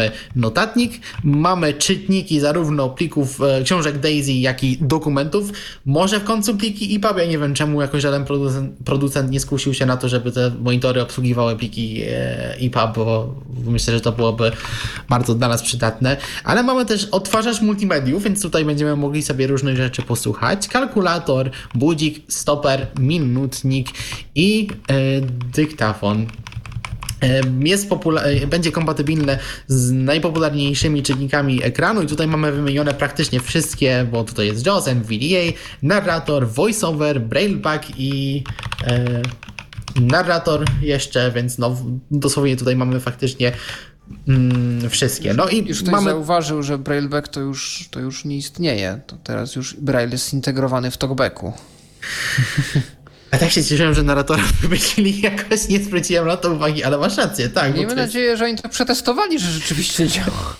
mamy notatnik, mamy czytniki zarówno plików książek Daisy, jak i dokumentów, może w końcu pliki EPUB. Ja nie wiem, czemu jakoś żaden producent nie skusił się na to, żeby te monitory obsługiwały pliki EPUB, bo myślę, że to byłoby bardzo dla nas przydatne. Ale mamy też odtwarzacz multimediów, więc tutaj będziemy mogli sobie różnych rzeczy posłuchać. Kalkulator, budzik, stoper, minutnik i dyktafon. Będzie kompatybilne z najpopularniejszymi czytnikami ekranu i tutaj mamy wymienione praktycznie wszystkie, bo tutaj jest JAWS, NVDA, narrator, voiceover, brailleback i narrator jeszcze, więc no dosłownie tutaj mamy faktycznie wszystkie. No i już ktoś zauważył, że brailleback to już nie istnieje. To teraz już braille jest zintegrowany w talkbacku. A tak się cieszyłem, że narratora wymyślili, jakoś nie zwróciłem na to uwagi, ale masz rację, tak. Miejmy nadzieję, że oni to przetestowali, że rzeczywiście działa.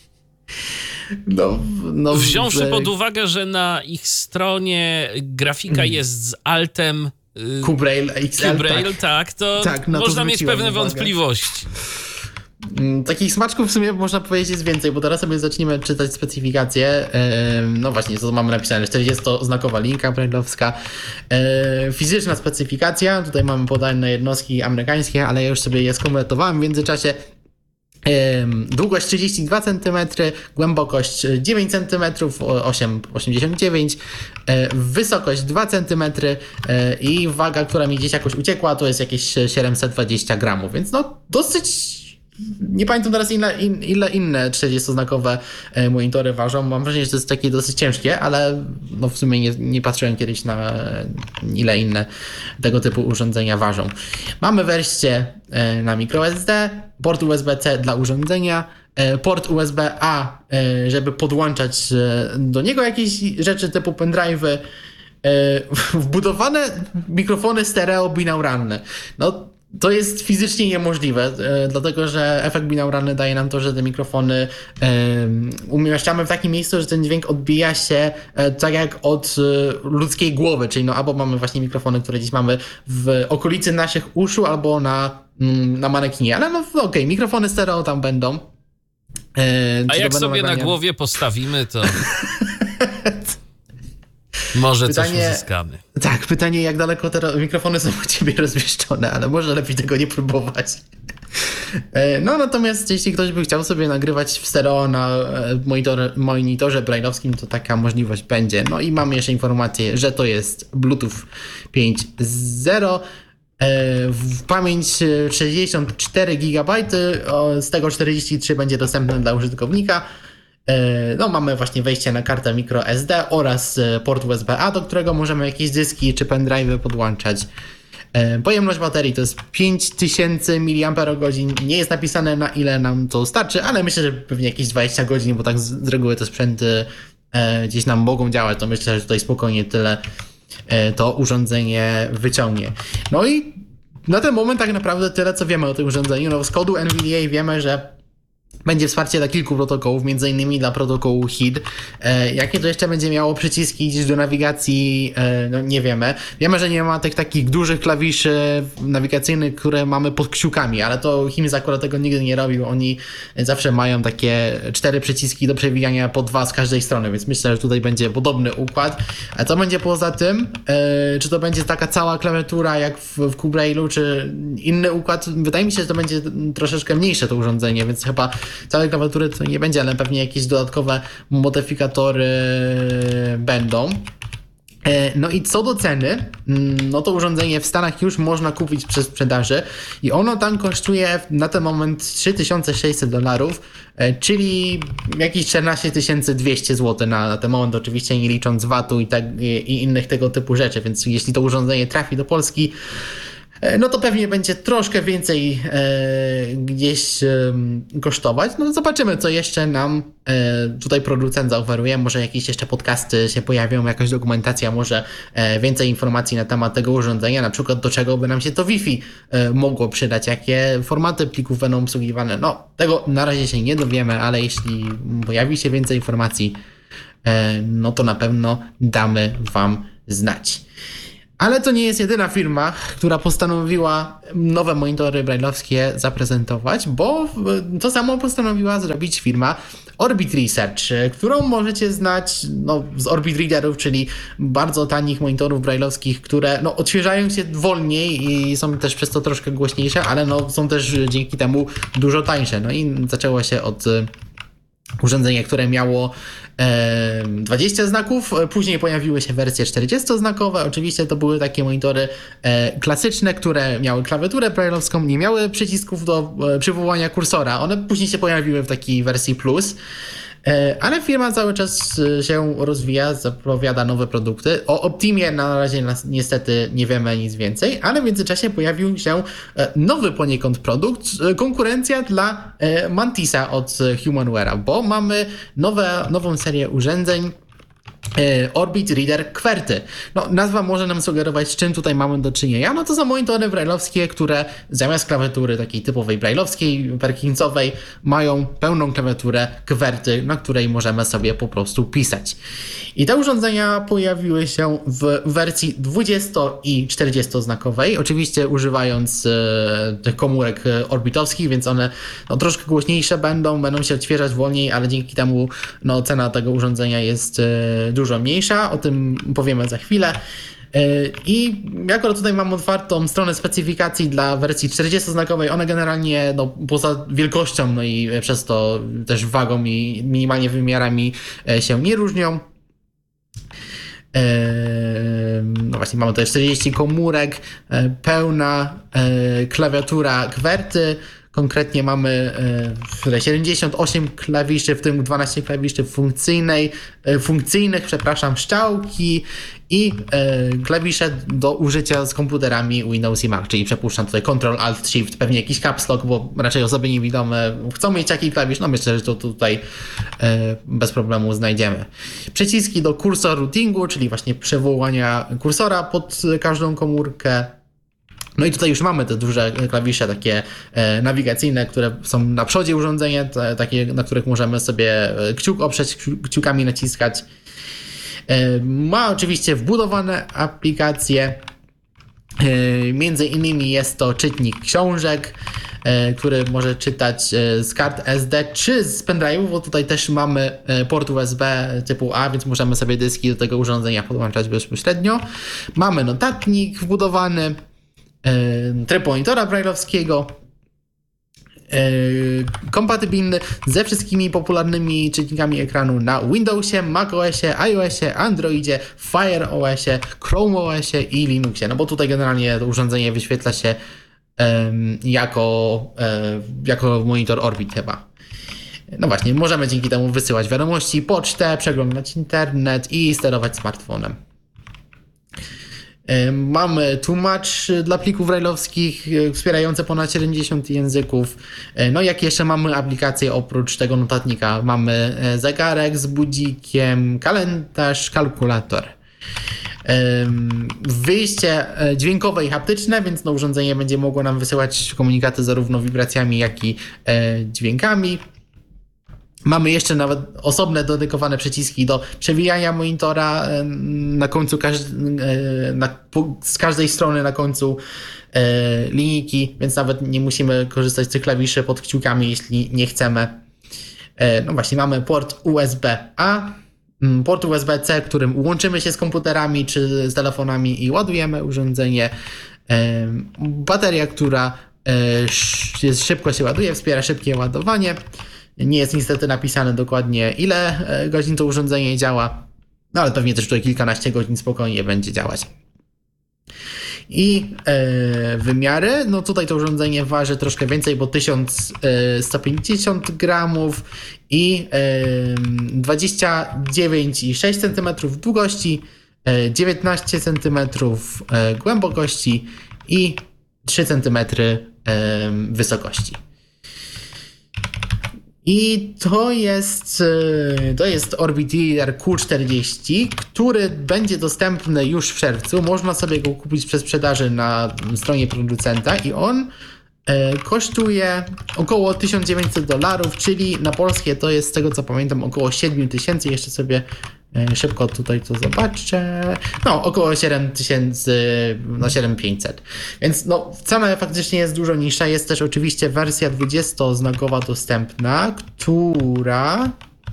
Wziąwszy pod uwagę, że na ich stronie grafika jest z altem QBraille XL, tak, to można mieć pewne wątpliwości. Takich smaczków w sumie można powiedzieć jest więcej, bo teraz sobie zaczniemy czytać specyfikację. No właśnie, co mamy napisane? 40-znakowa linka braille'owska. Fizyczna specyfikacja. Tutaj mamy podane jednostki amerykańskie, ale ja już sobie je skompletowałem w międzyczasie. Długość 32 cm, głębokość 9 cm, 8,89 wysokość 2 cm i waga, która mi gdzieś jakoś uciekła, to jest jakieś 720 gramów, więc no dosyć. Nie pamiętam teraz ile inne 40-znakowe monitory ważą. Mam wrażenie, że to jest takie dosyć ciężkie, ale no w sumie nie patrzyłem kiedyś na ile inne tego typu urządzenia ważą. Mamy wersję na microSD, port USB-C dla urządzenia, port USB-A, żeby podłączać do niego jakieś rzeczy typu pendrive'y, wbudowane mikrofony stereo binauralne. No to jest fizycznie niemożliwe, dlatego że efekt binauralny daje nam to, że te mikrofony umieszczamy w takim miejscu, że ten dźwięk odbija się tak jak od ludzkiej głowy, czyli no albo mamy właśnie mikrofony, które gdzieś mamy w okolicy naszych uszu, albo na manekinie, ale no okej, mikrofony stereo tam będą. A jak sobie na głowie postawimy, to... Może coś uzyskamy. Tak, pytanie, jak daleko te mikrofony są u ciebie rozmieszczone, ale może lepiej tego nie próbować. No natomiast jeśli ktoś by chciał sobie nagrywać w stereo na monitorze braille'owskim, to taka możliwość będzie. No i mamy jeszcze informację, że to jest Bluetooth 5.0. W pamięć 64 GB, z tego 43 będzie dostępne dla użytkownika. No mamy właśnie wejście na kartę microSD oraz port USB-A, do którego możemy jakieś dyski czy pendrive'y podłączać. Pojemność baterii to jest 5000 mAh. Nie jest napisane, na ile nam to starczy, ale myślę, że pewnie jakieś 20 godzin, bo tak z reguły te sprzęty gdzieś nam mogą działać, to myślę, że tutaj spokojnie tyle to urządzenie wyciągnie. No i na ten moment tak naprawdę tyle, co wiemy o tym urządzeniu. No z kodu NVDA wiemy, że będzie wsparcie dla kilku protokołów, między innymi dla protokołu HID. Jakie to jeszcze będzie miało przyciski gdzieś do nawigacji, no nie wiemy. Wiemy, że nie ma tych takich dużych klawiszy nawigacyjnych, które mamy pod kciukami, ale to Hims akurat tego nigdy nie robił. Oni zawsze mają takie 4 przyciski do przewijania po 2 z każdej strony, więc myślę, że tutaj będzie podobny układ. A co będzie poza tym? Czy to będzie taka cała klawiatura jak w QBraille'u, czy inny układ? Wydaje mi się, że to będzie troszeczkę mniejsze to urządzenie, więc chyba całej klawiatury to nie będzie, ale pewnie jakieś dodatkowe modyfikatory będą. No i co do ceny, no to urządzenie w Stanach już można kupić przez sprzedaży i ono tam kosztuje na ten moment $3600, czyli jakieś 14200 zł na ten moment, oczywiście nie licząc VAT-u i innych tego typu rzeczy, więc jeśli to urządzenie trafi do Polski, no to pewnie będzie troszkę więcej gdzieś kosztować. No zobaczymy, co jeszcze nam tutaj producent zaoferuje. Może jakieś jeszcze podcasty się pojawią, jakaś dokumentacja, może więcej informacji na temat tego urządzenia, na przykład do czego by nam się to Wi-Fi mogło przydać, jakie formaty plików będą obsługiwane. No tego na razie się nie dowiemy, ale jeśli pojawi się więcej informacji, no to na pewno damy wam znać. Ale to nie jest jedyna firma, która postanowiła nowe monitory braille'owskie zaprezentować, bo to samo postanowiła zrobić firma Orbit Research, którą możecie znać z Orbit Readerów, czyli bardzo tanich monitorów braille'owskich, które odświeżają się wolniej i są też przez to troszkę głośniejsze, ale są też dzięki temu dużo tańsze. No i zaczęło się od urządzenia, które miało 20 znaków, później pojawiły się wersje 40-znakowe. Oczywiście to były takie monitory klasyczne, które miały klawiaturę braille'owską, nie miały przycisków do przywołania kursora. One później się pojawiły w takiej wersji plus. Ale firma cały czas się rozwija, zapowiada nowe produkty. O Optimie na razie niestety nie wiemy nic więcej, ale w międzyczasie pojawił się nowy poniekąd produkt, konkurencja dla Mantisa od Humanware'a, bo mamy nową serię urządzeń Orbit Reader QWERTY. Nazwa może nam sugerować, z czym tutaj mamy do czynienia. To są monitory braille'owskie, które zamiast klawiatury takiej typowej braille'owskiej, perkinsowej, mają pełną klawiaturę QWERTY, na której możemy sobie po prostu pisać. I te urządzenia pojawiły się w wersji 20 i 40 znakowej, oczywiście używając tych komórek orbitowskich, więc one troszkę głośniejsze będą się odświeżać wolniej, ale dzięki temu cena tego urządzenia jest dużo mniejsza, o tym powiemy za chwilę. I akurat tutaj mam otwartą stronę specyfikacji dla wersji 40-znakowej, one generalnie poza wielkością, i przez to też wagą i minimalnie wymiarami się nie różnią. Właśnie mamy tutaj 40 komórek, pełna klawiatura QWERTY. Konkretnie mamy 78 klawiszy, w tym 12 klawiszy funkcyjnych, strzałki i klawisze do użycia z komputerami Windows i Mac, czyli przepuszczam tutaj Ctrl-Alt-Shift, pewnie jakiś caps lock, bo raczej osoby niewidome chcą mieć taki klawisz, myślę, że to tutaj bez problemu znajdziemy. Przyciski do cursor routingu, czyli właśnie przywołania kursora pod każdą komórkę. I tutaj już mamy te duże klawisze takie nawigacyjne, które są na przodzie urządzenia, takie, na których możemy sobie kciuk oprzeć, kciukami naciskać. Ma oczywiście wbudowane aplikacje, między innymi jest to czytnik książek, który może czytać z kart SD czy z pendrive'ów, bo tutaj też mamy port USB typu A, więc możemy sobie dyski do tego urządzenia podłączać bezpośrednio. Mamy notatnik wbudowany, tryb monitora braille'owskiego, kompatybilny ze wszystkimi popularnymi czytnikami ekranu na Windowsie, macOSie, iOSie, Androidzie, Fire OSie, Chrome OSie i Linuxie. Bo tutaj generalnie to urządzenie wyświetla się jako monitor Orbit chyba. Właśnie, możemy dzięki temu wysyłać wiadomości, pocztę, przeglądać internet i sterować smartfonem. Mamy tłumacz dla plików braille'owskich wspierające ponad 70 języków. Jak jeszcze mamy aplikacje oprócz tego notatnika? Mamy zegarek z budzikiem, kalendarz, kalkulator. Wyjście dźwiękowe i haptyczne, więc urządzenie będzie mogło nam wysyłać komunikaty zarówno wibracjami, jak i dźwiękami. Mamy jeszcze nawet osobne dedykowane przyciski do przewijania monitora na końcu z każdej strony na końcu linijki, więc nawet nie musimy korzystać z tych klawiszy pod kciukami, jeśli nie chcemy. Właśnie mamy port USB-A, port USB-C, którym łączymy się z komputerami czy z telefonami i ładujemy urządzenie. Bateria, która szybko się ładuje, wspiera szybkie ładowanie. Nie jest niestety napisane dokładnie, ile godzin to urządzenie działa, ale pewnie też tutaj kilkanaście godzin spokojnie będzie działać. I wymiary, tutaj to urządzenie waży troszkę więcej, bo 1150 gramów i 29,6 cm długości, 19 cm głębokości i 3 cm wysokości. I to jest Orbit Reader Q40, który będzie dostępny już w czerwcu. Można sobie go kupić przez sprzedaży na stronie producenta i on kosztuje około $1900, czyli na polskie to jest, z tego co pamiętam, około 7000. Jeszcze sobie Szybko tutaj to zobaczę. No, około 7000, no 7500. Więc no, cena faktycznie jest dużo niższa. Jest też oczywiście wersja 20-znakowa dostępna, która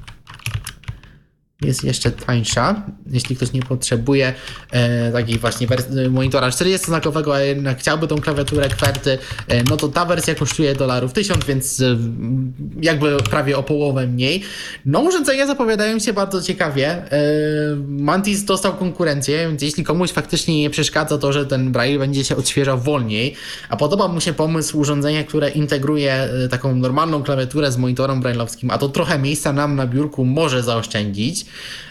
jest jeszcze tańsza, jeśli ktoś nie potrzebuje takiej właśnie monitora 40-znakowego, a jednak chciałby tą klawiaturę QWERTY, no to ta wersja kosztuje $1000, więc jakby prawie o połowę mniej. No urządzenia zapowiadają się bardzo ciekawie. Mantis dostał konkurencję, więc jeśli komuś faktycznie nie przeszkadza to, że ten Braille będzie się odświeżał wolniej, a podoba mu się pomysł urządzenia, które integruje taką normalną klawiaturę z monitorem braille'owskim, a to trochę miejsca nam na biurku może zaoszczędzić,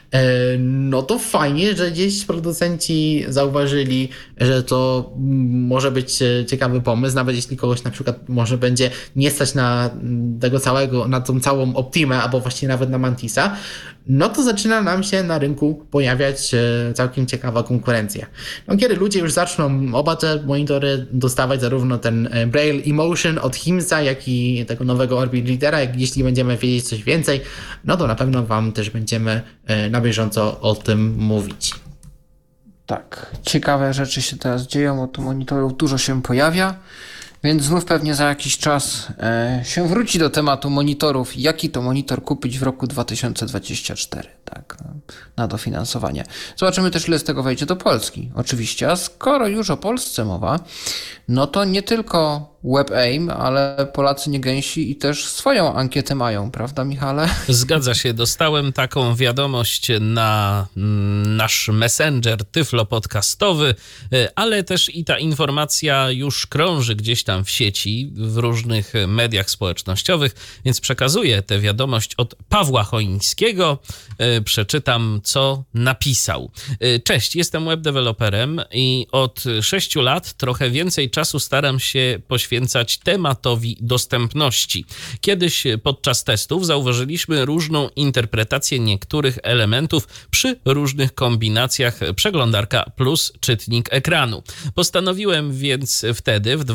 no to fajnie, że gdzieś producenci zauważyli, że to może być ciekawy pomysł, nawet jeśli kogoś na przykład może będzie nie stać na tego całego, na tą całą Optimę, albo właśnie nawet na Mantisa, no to zaczyna nam się na rynku pojawiać całkiem ciekawa konkurencja. No, kiedy ludzie już zaczną oba te monitory dostawać, zarówno ten Braille Emotion od Himsa, jak i tego nowego Orbit Readera, jak jeśli będziemy wiedzieć coś więcej, no to na pewno wam też będziemy na bieżąco o tym mówić. Tak, ciekawe rzeczy się teraz dzieją, od monitorów dużo się pojawia, więc znów pewnie za jakiś czas się wróci do tematu monitorów, jaki to monitor kupić w roku 2024, tak, na dofinansowanie. Zobaczymy też, ile z tego wejdzie do Polski, oczywiście, a skoro już o Polsce mowa, no to nie tylko WebAIM, ale Polacy nie gęsi i też swoją ankietę mają, prawda, Michale? Zgadza się, dostałem taką wiadomość na nasz messenger Tyflo podcastowy, ale też i ta informacja już krąży gdzieś tam w sieci, w różnych mediach społecznościowych, więc przekazuję tę wiadomość od Pawła Choińskiego. Przeczytam, co napisał. Cześć, jestem webdeveloperem i od 6 lat trochę więcej czasu staram się poświęcać tematowi dostępności. Kiedyś podczas testów zauważyliśmy różną interpretację niektórych elementów przy różnych kombinacjach przeglądarka plus czytnik ekranu. Postanowiłem więc wtedy, w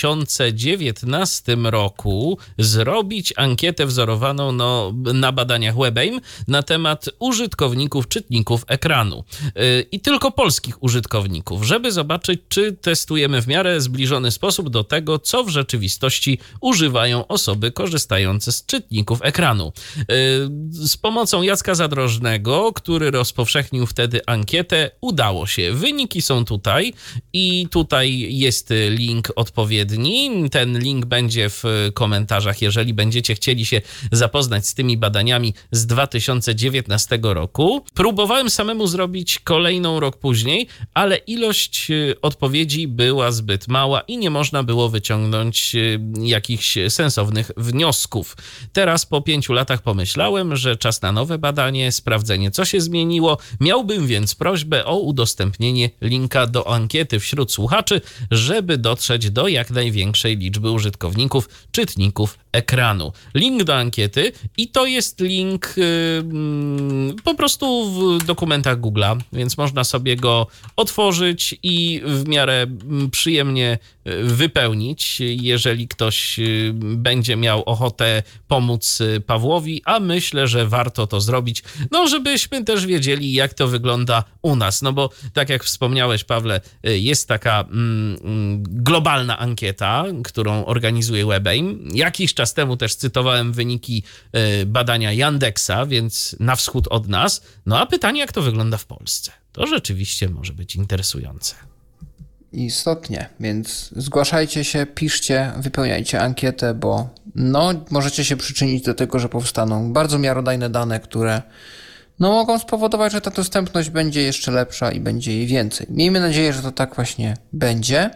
2019 roku, zrobić ankietę wzorowaną na badaniach WebAIM na temat użytkowników czytników ekranu. I tylko polskich użytkowników, żeby zobaczyć, czy testujemy w miarę zbliżony sposób do tego, co w rzeczywistości używają osoby korzystające z czytników ekranu. Z pomocą Jacka Zadrożnego, który rozpowszechnił wtedy ankietę, udało się. Wyniki są tutaj i tutaj jest link odpowiedni. Ten link będzie w komentarzach, jeżeli będziecie chcieli się zapoznać z tymi badaniami z 2019 roku. Próbowałem samemu zrobić kolejną rok później, ale ilość odpowiedzi była zbyt mała i nie można było wyciągnąć jakichś sensownych wniosków. Teraz po 5 latach pomyślałem, że czas na nowe badanie, sprawdzenie, co się zmieniło. Miałbym więc prośbę o udostępnienie linka do ankiety wśród słuchaczy, żeby dotrzeć do jak największej liczby użytkowników czytników ekranu. Link do ankiety i to jest link po prostu w dokumentach Google'a, więc można sobie go otworzyć i w miarę przyjemnie wypełnić, jeżeli ktoś będzie miał ochotę pomóc Pawłowi, a myślę, że warto to zrobić, no żebyśmy też wiedzieli, jak to wygląda u nas, no bo tak jak wspomniałeś, Pawle, jest taka globalna ankieta, którą organizuje WebAIM. Jakiś czas temu też cytowałem wyniki badania Yandexa, więc na wschód od nas. No a pytanie, jak to wygląda w Polsce? To rzeczywiście może być interesujące. Istotnie, więc zgłaszajcie się, piszcie, wypełniajcie ankietę, bo możecie się przyczynić do tego, że powstaną bardzo miarodajne dane, które mogą spowodować, że ta dostępność będzie jeszcze lepsza i będzie jej więcej. Miejmy nadzieję, że to tak właśnie będzie.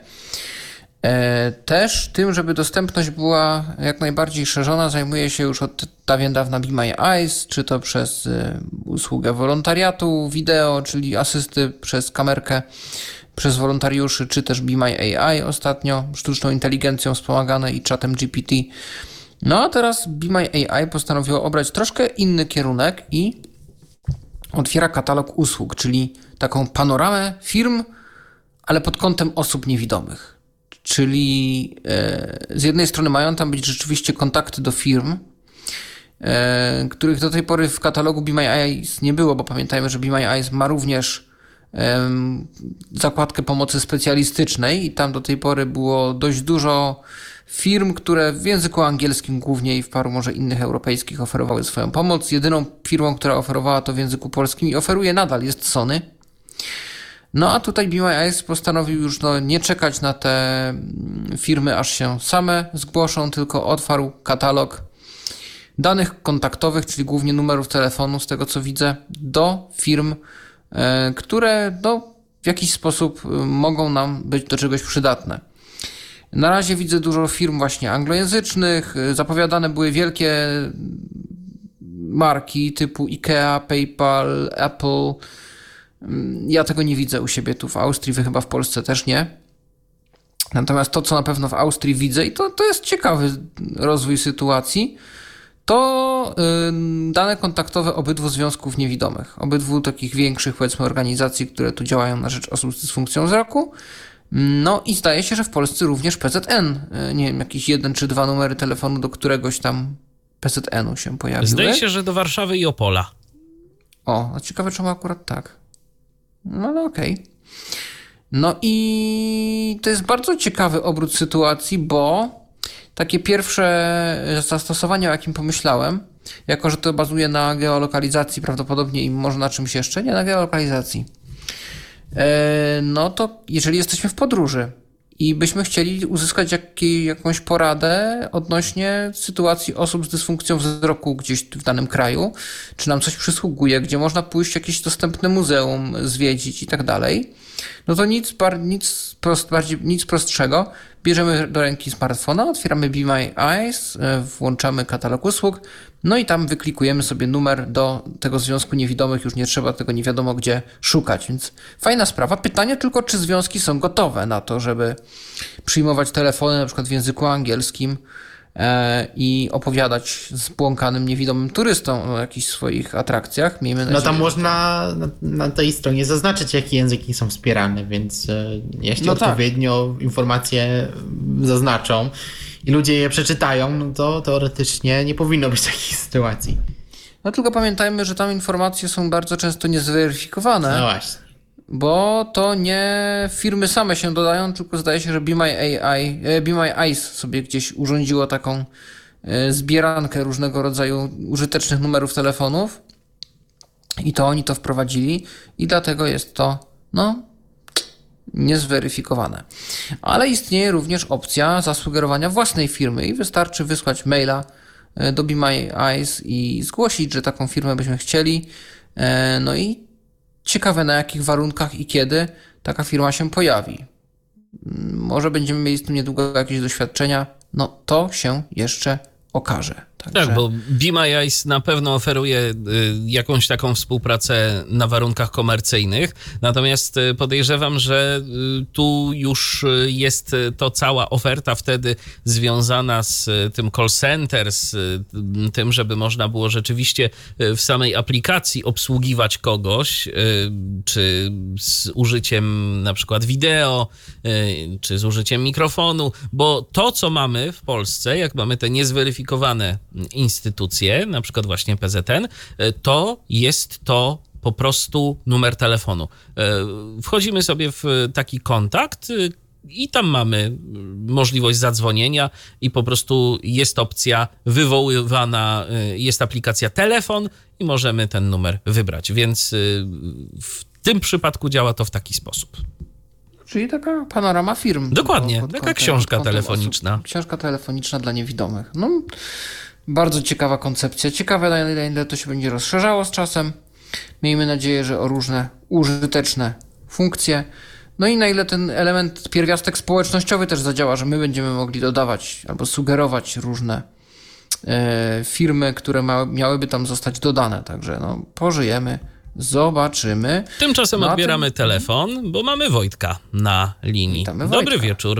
Też tym, żeby dostępność była jak najbardziej szerzona, zajmuje się już od dawien dawna Be My Eyes, czy to przez usługę wolontariatu wideo, czyli asysty przez kamerkę, przez wolontariuszy, czy też Be My AI ostatnio, sztuczną inteligencją wspomagane i czatem GPT. No a teraz Be My AI postanowiło obrać troszkę inny kierunek i otwiera katalog usług, czyli taką panoramę firm, ale pod kątem osób niewidomych. Czyli z jednej strony mają tam być rzeczywiście kontakty do firm których do tej pory w katalogu Be My Eyes nie było, bo pamiętajmy, że Be My Eyes ma również zakładkę pomocy specjalistycznej i tam do tej pory było dość dużo firm, które w języku angielskim głównie i w paru może innych europejskich oferowały swoją pomoc. Jedyną firmą, która oferowała to w języku polskim i oferuje nadal, jest Sony. No a tutaj Be My Eyes postanowił już nie czekać na te firmy, aż się same zgłoszą, tylko otwarł katalog danych kontaktowych, czyli głównie numerów telefonu, z tego co widzę, do firm, które w jakiś sposób mogą nam być do czegoś przydatne. Na razie widzę dużo firm właśnie anglojęzycznych, zapowiadane były wielkie marki typu IKEA, PayPal, Apple. Ja tego nie widzę u siebie tu w Austrii, wy chyba w Polsce też nie. Natomiast to, co na pewno w Austrii widzę, i to jest ciekawy rozwój sytuacji, to dane kontaktowe obydwu związków niewidomych, obydwu takich większych, powiedzmy, organizacji, które tu działają na rzecz osób z dysfunkcją wzroku. No i zdaje się, że w Polsce również PZN, nie wiem, jakieś 1 czy 2 numery telefonu do któregoś tam PZN-u się pojawiły. Zdaje się, że do Warszawy i Opola. O, a ciekawe czemu akurat tak. No ale okej. No i to jest bardzo ciekawy obrót sytuacji, bo takie pierwsze zastosowanie, o jakim pomyślałem, jako że to bazuje na geolokalizacji prawdopodobnie i może na czymś jeszcze, nie na geolokalizacji, no to jeżeli jesteśmy w podróży i byśmy chcieli uzyskać jakąś poradę odnośnie sytuacji osób z dysfunkcją wzroku gdzieś w danym kraju, czy nam coś przysługuje, gdzie można pójść jakieś dostępne muzeum zwiedzić i tak dalej, no to nic prostszego. Bierzemy do ręki smartfona, otwieramy Be My Eyes, włączamy katalog usług, no i tam wyklikujemy sobie numer do tego związku niewidomych, już nie trzeba tego nie wiadomo gdzie szukać, więc fajna sprawa. Pytanie tylko, czy związki są gotowe na to, żeby przyjmować telefony na przykład w języku angielskim i opowiadać zbłąkanym, niewidomym turystom o jakichś swoich atrakcjach. Miejmy nadzieję, No tam można na tej stronie zaznaczyć, jakie języki są wspierane, więc jeśli odpowiednio informacje zaznaczą i ludzie je przeczytają, no to teoretycznie nie powinno być takich sytuacji. No tylko pamiętajmy, że tam informacje są bardzo często niezweryfikowane. No właśnie. Bo to nie firmy same się dodają, tylko zdaje się, że Be My Eyes sobie gdzieś urządziło taką zbierankę różnego rodzaju użytecznych numerów telefonów i to oni to wprowadzili i dlatego jest to niezweryfikowane. Ale istnieje również opcja zasugerowania własnej firmy i wystarczy wysłać maila do Be My Eyes i zgłosić, że taką firmę byśmy chcieli. No i ciekawe, na jakich warunkach i kiedy taka firma się pojawi. Może będziemy mieli z tym niedługo jakieś doświadczenia. No to się jeszcze okaże. Także... Tak, bo Be My Eyes na pewno oferuje jakąś taką współpracę na warunkach komercyjnych, natomiast podejrzewam, że tu już jest to cała oferta wtedy związana z tym call center, z tym, żeby można było rzeczywiście w samej aplikacji obsługiwać kogoś, czy z użyciem na przykład wideo, czy z użyciem mikrofonu, bo to, co mamy w Polsce, jak mamy te niezweryfikowane instytucje, na przykład właśnie PZN, to jest to po prostu numer telefonu. Wchodzimy sobie w taki kontakt i tam mamy możliwość zadzwonienia i po prostu jest opcja wywoływana, jest aplikacja telefon i możemy ten numer wybrać, więc w tym przypadku działa to w taki sposób. Czyli taka panorama firm. Dokładnie, taka książka telefoniczna. Książka telefoniczna dla niewidomych. No, bardzo ciekawa koncepcja. Ciekawe, na ile to się będzie rozszerzało z czasem. Miejmy nadzieję, że o różne użyteczne funkcje. No i na ile ten element, pierwiastek społecznościowy też zadziała, że my będziemy mogli dodawać albo sugerować różne firmy, które miałyby tam zostać dodane. Także pożyjemy, zobaczymy. Tymczasem odbieramy telefon, bo mamy Wojtka na linii. Dobry wieczór.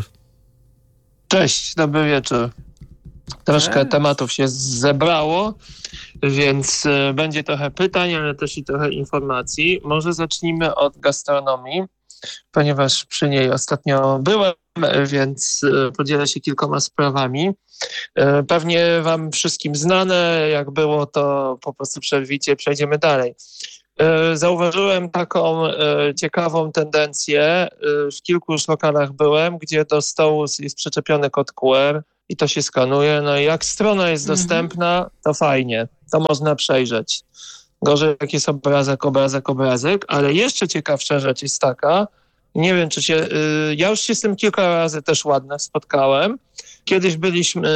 Cześć, dobry wieczór. Troszkę tematów się zebrało, więc będzie trochę pytań, ale też i trochę informacji. Może zacznijmy od gastronomii, ponieważ przy niej ostatnio byłem więc podzielę się kilkoma sprawami. Pewnie wam wszystkim znane, jak było, to po prostu przejdziemy dalej. Zauważyłem taką ciekawą tendencję. W kilku już lokalach byłem, gdzie do stołu jest przyczepiony kod QR i to się skanuje. No i jak strona jest dostępna, to fajnie. To można przejrzeć. Gorzej jak jest obrazek, ale jeszcze ciekawsza rzecz jest taka, nie wiem, ja już się z tym kilka razy też ładnie spotkałem. Kiedyś byliśmy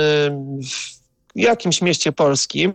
w jakimś mieście polskim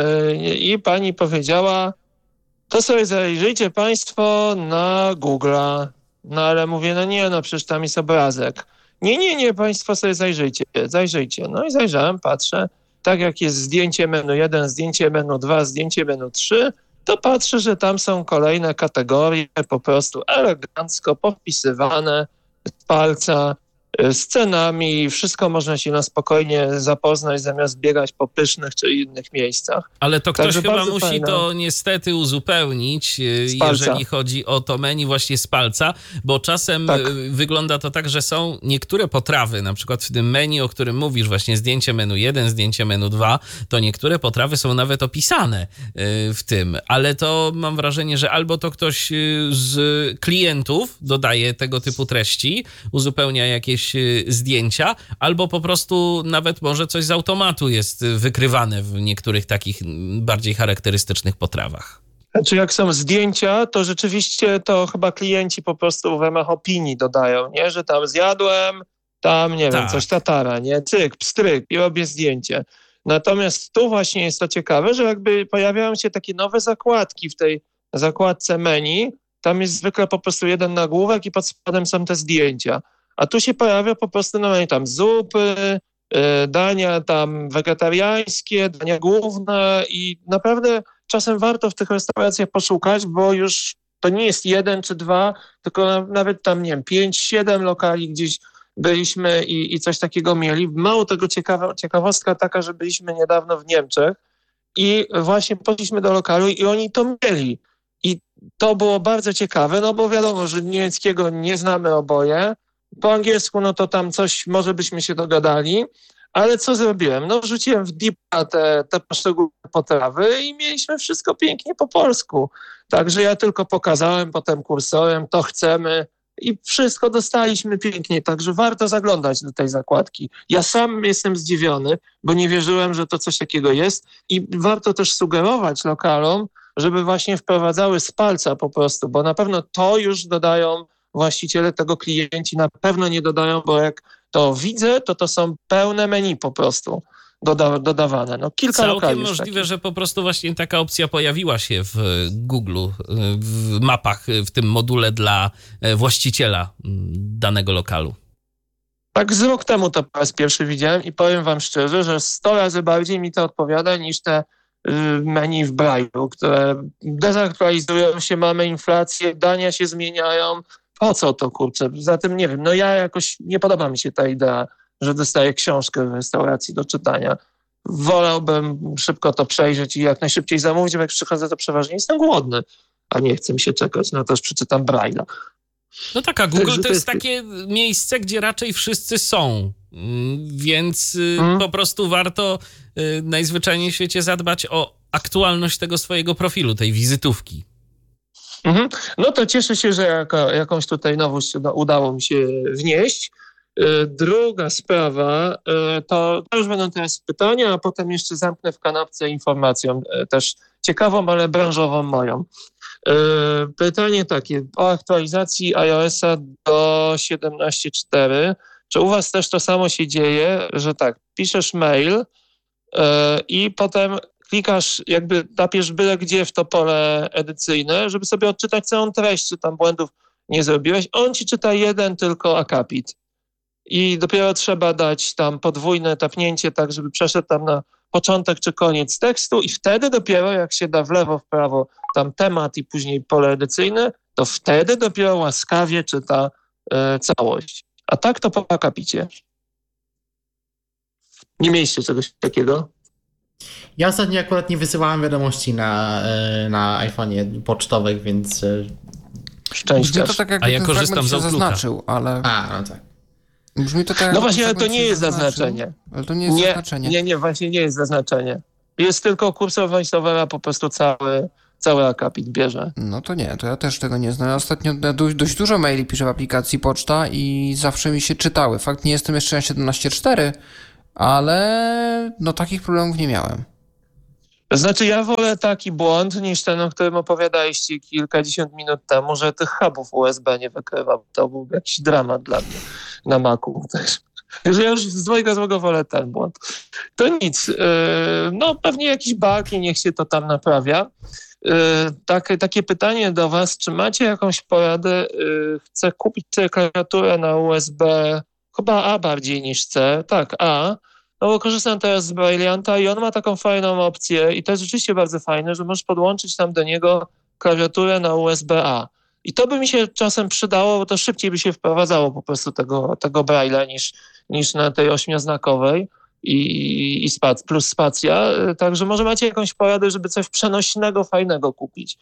i pani powiedziała, to sobie zajrzyjcie państwo na Google'a. No ale mówię, przecież tam jest obrazek. Nie, państwo sobie zajrzyjcie. No i zajrzałem, patrzę, tak jak jest zdjęcie menu 1, zdjęcie menu 2, zdjęcie menu 3, to patrzę, że tam są kolejne kategorie po prostu elegancko popisywane z palca, z cenami, wszystko można się na spokojnie zapoznać, zamiast biegać po pysznych czy innych miejscach. Ale to ktoś Także chyba musi fajne. to niestety uzupełnić, jeżeli chodzi o to menu właśnie z palca, bo czasem wygląda to tak, że są niektóre potrawy, na przykład w tym menu, o którym mówisz, właśnie zdjęcie menu 1, zdjęcie menu 2, to niektóre potrawy są nawet opisane w tym, ale to mam wrażenie, że albo to ktoś z klientów dodaje tego typu treści, uzupełnia jakieś zdjęcia, albo po prostu nawet może coś z automatu jest wykrywane w niektórych takich bardziej charakterystycznych potrawach. Znaczy jak są zdjęcia, to rzeczywiście to chyba klienci po prostu w ramach opinii dodają, nie? Że tam zjadłem, tam nie wiem, coś tatara, nie? Cyk, pstryk i robię zdjęcie. Natomiast tu właśnie jest to ciekawe, że jakby pojawiają się takie nowe zakładki w tej zakładce menu, tam jest zwykle po prostu jeden nagłówek i pod spodem są te zdjęcia. A tu się pojawia po prostu tam zupy, dania tam wegetariańskie, dania główne i naprawdę czasem warto w tych restauracjach poszukać, bo już to nie jest 1 czy 2, tylko nawet tam, 5, 7 lokali gdzieś byliśmy i coś takiego mieli. Mało tego, ciekawostka taka, że byliśmy niedawno w Niemczech i właśnie poszliśmy do lokalu i oni to mieli. I to było bardzo ciekawe, bo wiadomo, że niemieckiego nie znamy oboje. Po angielsku, to tam coś, może byśmy się dogadali, ale co zrobiłem? Wrzuciłem w Deepa te poszczególne potrawy i mieliśmy wszystko pięknie po polsku. Także ja tylko pokazałem potem kursorem, to chcemy i wszystko dostaliśmy pięknie, także warto zaglądać do tej zakładki. Ja sam jestem zdziwiony, bo nie wierzyłem, że to coś takiego jest i warto też sugerować lokalom, żeby właśnie wprowadzały z palca po prostu, bo na pewno to już dodają właściciele, tego klienci na pewno nie dodają, bo jak to widzę, to są pełne menu po prostu dodawane. Kilka lokali całkiem możliwe, że po prostu właśnie taka opcja pojawiła się w Google, w mapach, w tym module dla właściciela danego lokalu. Tak z rok temu to po raz pierwszy widziałem i powiem wam szczerze, że 100 razy bardziej mi to odpowiada niż te menu w Braille'u, które dezaktualizują się, mamy inflację, dania się zmieniają. Po co to, kurczę? Zatem nie wiem, ja jakoś nie podoba mi się ta idea, że dostaję książkę w restauracji do czytania. Wolałbym szybko to przejrzeć i jak najszybciej zamówić, bo jak przychodzę, to przeważnie jestem głodny, a nie chcę mi się czekać, też przeczytam Braille'a. A Google to jest takie miejsce, gdzie raczej wszyscy są, więc po prostu warto najzwyczajniej w świecie zadbać o aktualność tego swojego profilu, tej wizytówki. To cieszę się, że jakąś tutaj nowość udało mi się wnieść. Druga sprawa, to już będą teraz pytania, a potem jeszcze zamknę w kanapce informacją, też ciekawą, ale branżową moją. Pytanie takie, o aktualizacji iOS-a do 17.4. Czy u was też to samo się dzieje, że piszesz mail i potem klikasz, jakby napisz byle gdzie w to pole edycyjne, żeby sobie odczytać całą treść, czy tam błędów nie zrobiłeś. On ci czyta jeden tylko akapit. I dopiero trzeba dać tam podwójne tapnięcie, tak żeby przeszedł tam na początek czy koniec tekstu i wtedy dopiero jak się da w lewo, w prawo tam temat i później pole edycyjne, to wtedy dopiero łaskawie czyta całość. A tak to po akapicie. Nie mieliście czegoś takiego? Ja ostatnio akurat nie wysyłałem wiadomości na iPhone'ie pocztowych, więc... Szczęście. To tak jak a ja ten korzystam fragment z się Outlooka. zaznaczył, ale... A, no tak. Brzmi to tak, No właśnie, ale to nie jest zaznaczenie. Ale to nie jest zaznaczenie. Nie, właśnie nie jest zaznaczenie. Jest tylko kursor voiceovera, po prostu cały akapit bierze. No to nie, to ja też tego nie znam. Ostatnio dość dużo maili piszę w aplikacji Poczta i zawsze mi się czytały. Fakt, nie jestem jeszcze na 17.4, ale no takich problemów nie miałem. Znaczy ja wolę taki błąd niż ten, o którym opowiadaliście kilkadziesiąt minut temu, że tych hubów USB nie wykrywa. To był jakiś dramat dla mnie na Macu też. Że ja już z dwojga złego wolę ten błąd. To nic. No pewnie jakiś bug i niech się to tam naprawia. Takie pytanie do was. Czy macie jakąś poradę? Chcę kupić sobie klawiaturę na USB, chyba A bardziej niż C. Tak, A. No bo korzystam teraz z Brailleanta i on ma taką fajną opcję i to jest rzeczywiście bardzo fajne, że możesz podłączyć tam do niego klawiaturę na USB-A. I to by mi się czasem przydało, bo to szybciej by się wprowadzało po prostu tego Braille'a niż na tej ośmioznakowej i plus spacja. Także może macie jakąś poradę, żeby coś przenośnego, fajnego kupić.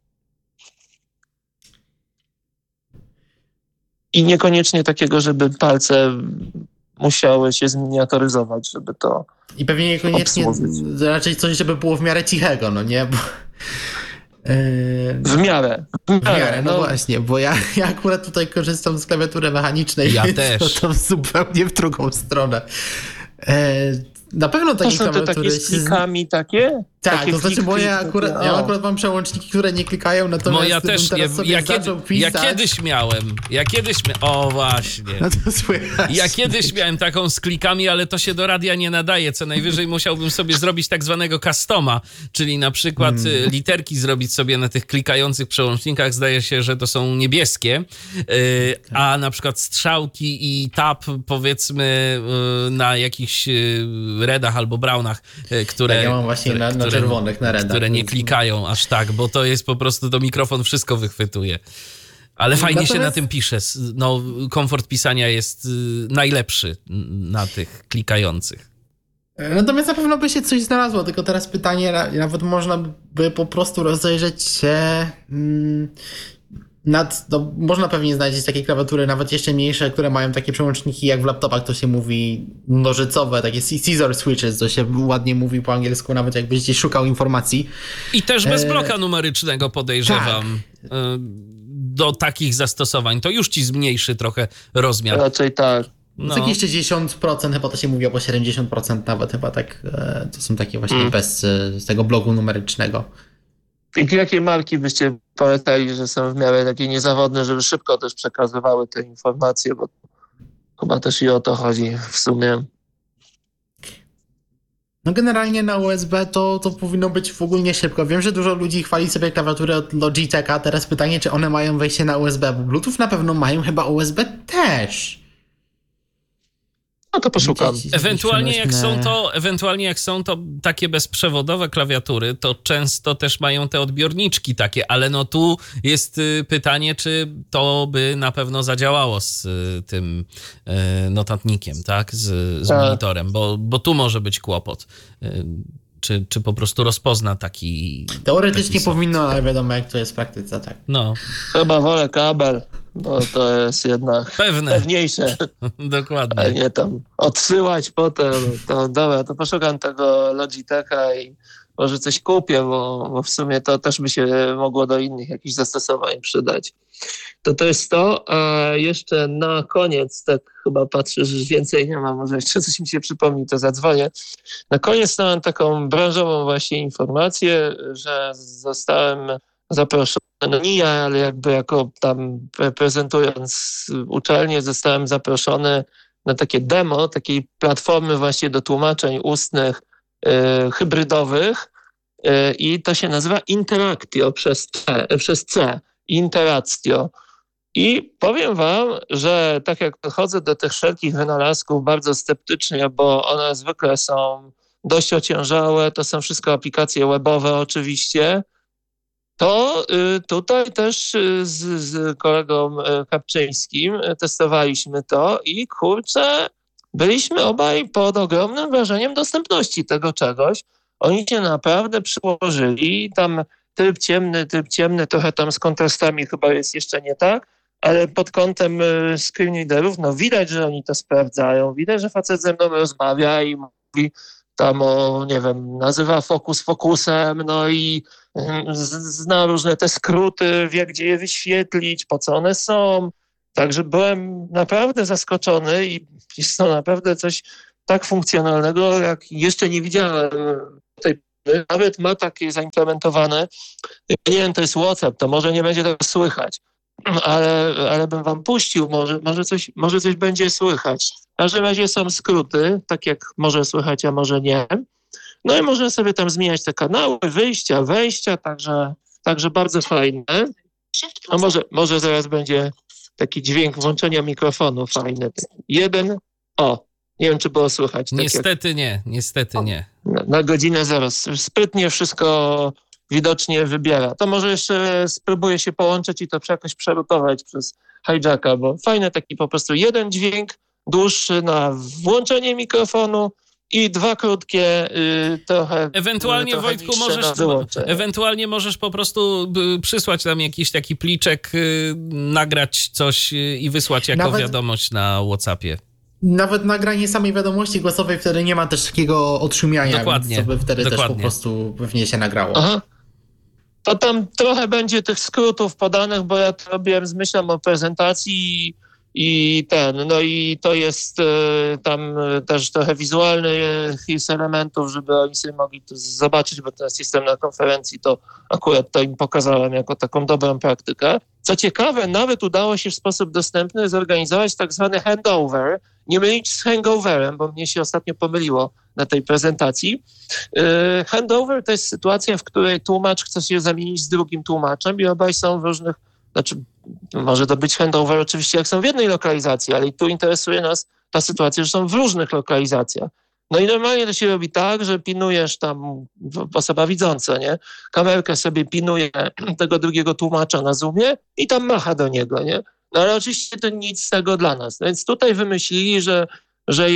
I niekoniecznie takiego, żeby palce musiały się zminiaturyzować, żeby to I pewnie niekoniecznie obsłużyć. raczej coś, żeby było w miarę cichego, no nie? Bo, W miarę. no właśnie, bo ja akurat tutaj korzystam z klawiatury mechanicznej, Ja więc też. to zupełnie w drugą stronę. Na pewno To takie są te klawiatury takie z klikami takie? Tak, takie to znaczy, bo ja takie, akurat mam przełączniki, które nie klikają, natomiast No ja gdybym też nie. teraz sobie zaczął pisać... Ja kiedyś miałem. O właśnie. No to słychać. Ja kiedyś miałem taką z klikami, ale to się do radia nie nadaje. Co najwyżej musiałbym sobie zrobić tak zwanego customa, czyli na przykład literki zrobić sobie na tych klikających przełącznikach. Zdaje się, że to są niebieskie, a na przykład strzałki i tab, powiedzmy, na jakichś redach albo brownach, które... Tak, ja mam właśnie na czerwonych, na redach. Które nie klikają aż tak, bo to jest po prostu, to mikrofon wszystko wychwytuje. Ale fajnie się na tym pisze. No, komfort pisania jest najlepszy na tych klikających. Natomiast na pewno by się coś znalazło, tylko teraz pytanie, nawet można by po prostu rozejrzeć się można pewnie znaleźć takie klawiatury nawet jeszcze mniejsze, które mają takie przełączniki, jak w laptopach to się mówi nożycowe, takie scissor switches, to się ładnie mówi po angielsku, nawet jakbyś gdzieś szukał informacji. I też bez bloka numerycznego, podejrzewam. Tak. Do takich zastosowań. To już ci zmniejszy trochę rozmiar. Raczej tak. No. Jakieś 60% chyba to się mówi, albo 70% nawet chyba tak. To są takie właśnie bez tego bloku numerycznego. I jakie marki byście polecali, że są w miarę takie niezawodne, żeby szybko też przekazywały te informacje, bo chyba też i o to chodzi w sumie. No generalnie na USB to powinno być w ogóle szybko. Wiem, że dużo ludzi chwali sobie klawiaturę od Logitecha. Teraz pytanie, czy one mają wejście na USB, bo Bluetooth na pewno mają, chyba USB też. No to poszukam. Ewentualnie jak są to takie bezprzewodowe klawiatury, to często też mają te odbiorniczki takie, ale no tu jest pytanie, czy to by na pewno zadziałało z tym notatnikiem, tak? Z monitorem, bo tu może być kłopot. Czy po prostu rozpozna taki... Teoretycznie powinno, ale wiadomo jak to jest w praktyce, tak. No. Chyba wolę kabel, bo to jest jednak pewniejsze. Dokładnie. A nie tam odsyłać potem. To dobra, to poszukam tego Logitecha i może coś kupię, bo w sumie to też by się mogło do innych jakichś zastosowań przydać. To jest to, a jeszcze na koniec, tak chyba patrzę, że więcej nie ma, może jeszcze coś mi się przypomni, to zadzwonię. Na koniec mam taką branżową właśnie informację, że zostałem zaproszony, no nie ja, ale jakby jako tam prezentując uczelnię, zostałem zaproszony na takie demo, takiej platformy właśnie do tłumaczeń ustnych, hybrydowych i to się nazywa Interactio przez C. Interactio. I powiem wam, że tak jak podchodzę do tych wszelkich wynalazków bardzo sceptycznie, bo one zwykle są dość ociężałe, to są wszystko aplikacje webowe oczywiście, to tutaj też z kolegą Kapczyńskim testowaliśmy to i kurczę, byliśmy obaj pod ogromnym wrażeniem dostępności tego czegoś. Oni się naprawdę przyłożyli, tam tryb ciemny, trochę tam z kontrastami chyba jest jeszcze nie tak, ale pod kątem screen readerów, no widać, że oni to sprawdzają, widać, że facet ze mną rozmawia i mówi tam o, nie wiem, nazywa fokus fokusem, no i zna różne te skróty, wie gdzie je wyświetlić, po co one są. Także byłem naprawdę zaskoczony i jest to naprawdę coś tak funkcjonalnego, jak jeszcze nie widziałem tej pory. Nawet ma takie zaimplementowane, ja nie wiem, to jest WhatsApp, to może nie będzie tego słychać, ale bym wam puścił, może coś będzie słychać. W każdym razie są skróty, tak jak może słychać, a może nie. No i można sobie tam zmieniać te kanały, wyjścia, wejścia, także bardzo fajne. A może zaraz będzie taki dźwięk włączenia mikrofonu fajny. Nie wiem, czy było słychać. Niestety nie. Na godzinę zaraz. Sprytnie wszystko widocznie wybiera. To może jeszcze spróbuję się połączyć i to jakoś przerutować przez hijacka, bo fajny taki po prostu jeden dźwięk dłuższy na włączenie mikrofonu i dwa krótkie trochę. Ewentualnie, trochę Wojtku, możesz po prostu przysłać nam jakiś taki pliczek, nagrać coś i wysłać jako wiadomość na WhatsAppie. Nawet nagranie samej wiadomości głosowej wtedy nie ma też takiego odszumiania, dokładnie, więc to by wtedy dokładnie. też po prostu pewnie się nagrało. Aha. To tam trochę będzie tych skrótów podanych, bo ja to robiłem z myślą o prezentacji i to jest tam też trochę wizualnych jest elementów, żeby oni sobie mogli to zobaczyć, bo teraz jestem na konferencji, to akurat to im pokazałem jako taką dobrą praktykę. Co ciekawe, nawet udało się w sposób dostępny zorganizować tak zwany handover, nie mylić z hangoverem, bo mnie się ostatnio pomyliło na tej prezentacji. Handover to jest sytuacja, w której tłumacz chce się zamienić z drugim tłumaczem i obaj są w różnych, może to być handover oczywiście jak są w jednej lokalizacji, ale i tu interesuje nas ta sytuacja, że są w różnych lokalizacjach. No i normalnie to się robi tak, że pinujesz tam, osoba widząca, nie? Kamerkę sobie pinuje tego drugiego tłumacza na Zoomie i tam macha do niego, nie? No ale oczywiście to nic z tego dla nas. No więc tutaj wymyślili, że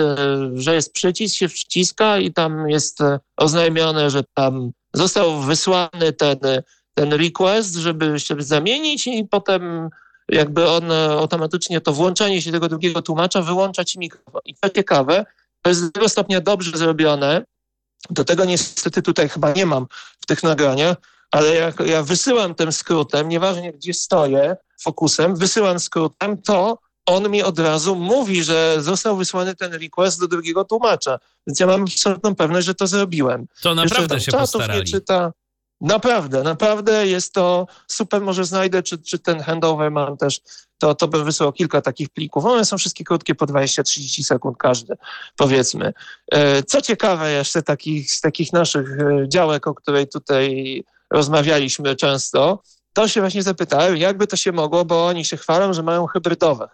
jest przycisk, się wciska i tam jest oznajmione, że tam został wysłany ten request, żeby się zamienić i potem jakby on automatycznie to włączenie się tego drugiego tłumacza wyłącza ci mikrofon. I to ciekawe, to jest do tego stopnia dobrze zrobione, do tego niestety tutaj chyba nie mam w tych nagraniach, ale jak ja wysyłam tym skrótem, nieważnie gdzie stoję, fokusem, wysyłam skrótem, to on mi od razu mówi, że został wysłany ten request do drugiego tłumacza. Więc ja mam absolutną pewność, że to zrobiłem. To naprawdę się postarali. Nie czyta. Naprawdę jest to super. Może znajdę, czy ten handover mam też. To bym wysłał kilka takich plików. One są wszystkie krótkie, po 20-30 sekund każdy, powiedzmy. Co ciekawe jeszcze z takich naszych działek, o której tutaj rozmawialiśmy często, to się właśnie zapytałem, jakby to się mogło, bo oni się chwalą, że mają hybrydowe.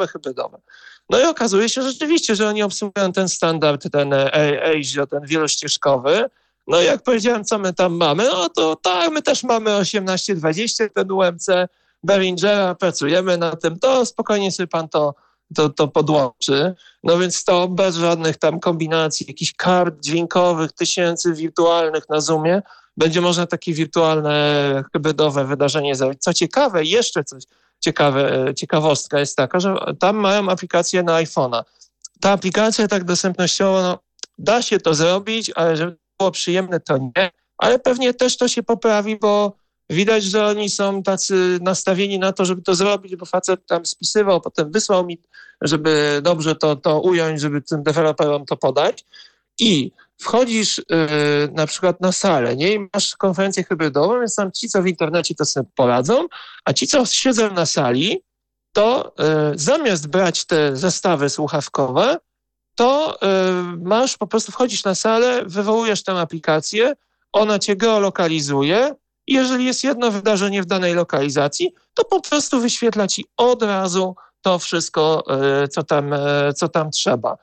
No i okazuje się rzeczywiście, że oni obsługują ten standard, ten ASIO, ten wielościeżkowy. No i jak powiedziałem, co my tam mamy, no to tak, my też mamy 1820, ten UMC Behringera, pracujemy na tym, to spokojnie sobie pan to podłączy. No więc to bez żadnych tam kombinacji, jakichś kart dźwiękowych, tysięcy wirtualnych na Zoomie, będzie można takie wirtualne, hybrydowe wydarzenie zrobić. Co ciekawe, jeszcze coś ciekawostka jest taka, że tam mają aplikację na iPhone'a. Ta aplikacja tak dostępnościowo, no, da się to zrobić, ale żeby było przyjemne, to nie. Ale pewnie też to się poprawi, bo widać, że oni są tacy nastawieni na to, żeby to zrobić, bo facet tam spisywał, potem wysłał mi, żeby dobrze to ująć, żeby tym deweloperom to podać. I wchodzisz na przykład na salę, nie? I masz konferencję hybrydową, więc tam ci, co w internecie to sobie poradzą, a ci, co siedzą na sali, to zamiast brać te zestawy słuchawkowe, to po prostu wchodzisz na salę, wywołujesz tę aplikację, ona cię geolokalizuje i jeżeli jest jedno wydarzenie w danej lokalizacji, to po prostu wyświetla ci od razu to wszystko, co tam trzeba.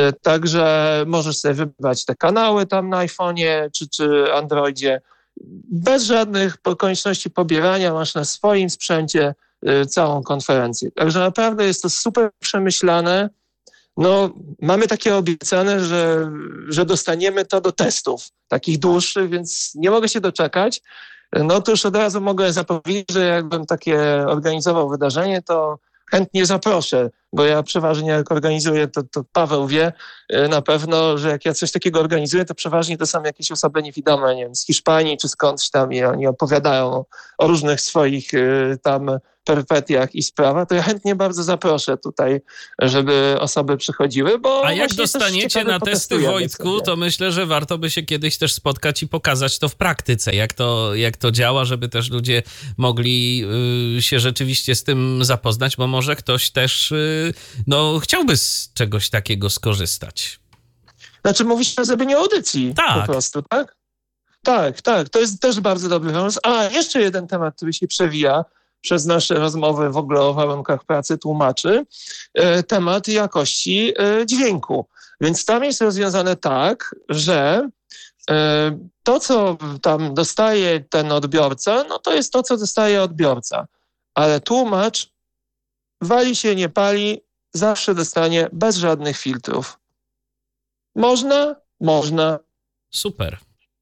Także możesz sobie wybrać te kanały tam na iPhone'ie czy Androidzie. Bez żadnych konieczności pobierania masz na swoim sprzęcie całą konferencję. Także naprawdę jest to super przemyślane. No, mamy takie obiecane, że dostaniemy to do testów takich dłuższych, więc nie mogę się doczekać. No to już od razu mogę zapowiedzieć, że jakbym takie organizował wydarzenie, to chętnie zaproszę, bo ja przeważnie jak organizuję, to Paweł wie na pewno, że jak ja coś takiego organizuję, to przeważnie to są jakieś osoby niewidome, nie wiem, z Hiszpanii czy skądś tam i oni opowiadają o różnych swoich tam perypetiach i sprawach, to ja chętnie bardzo zaproszę tutaj, żeby osoby przychodziły, bo a jak dostaniecie na testy, Wojtku, sobie. to myślę, że warto by się kiedyś też spotkać i pokazać to w praktyce, jak to działa, żeby też ludzie mogli się rzeczywiście z tym zapoznać, bo może ktoś też chciałby z czegoś takiego skorzystać. Znaczy mówisz o zrobieniu audycji Tak. Po prostu, tak? Tak. To jest też bardzo dobry pomysł. A, jeszcze jeden temat, który się przewija przez nasze rozmowy w ogóle o warunkach pracy tłumaczy, temat jakości dźwięku. Więc tam jest rozwiązane tak, że to, co tam dostaje ten odbiorca, no to jest to, co dostaje odbiorca. Ale tłumacz wali się, nie pali, zawsze dostanie bez żadnych filtrów. Można? Można. Super.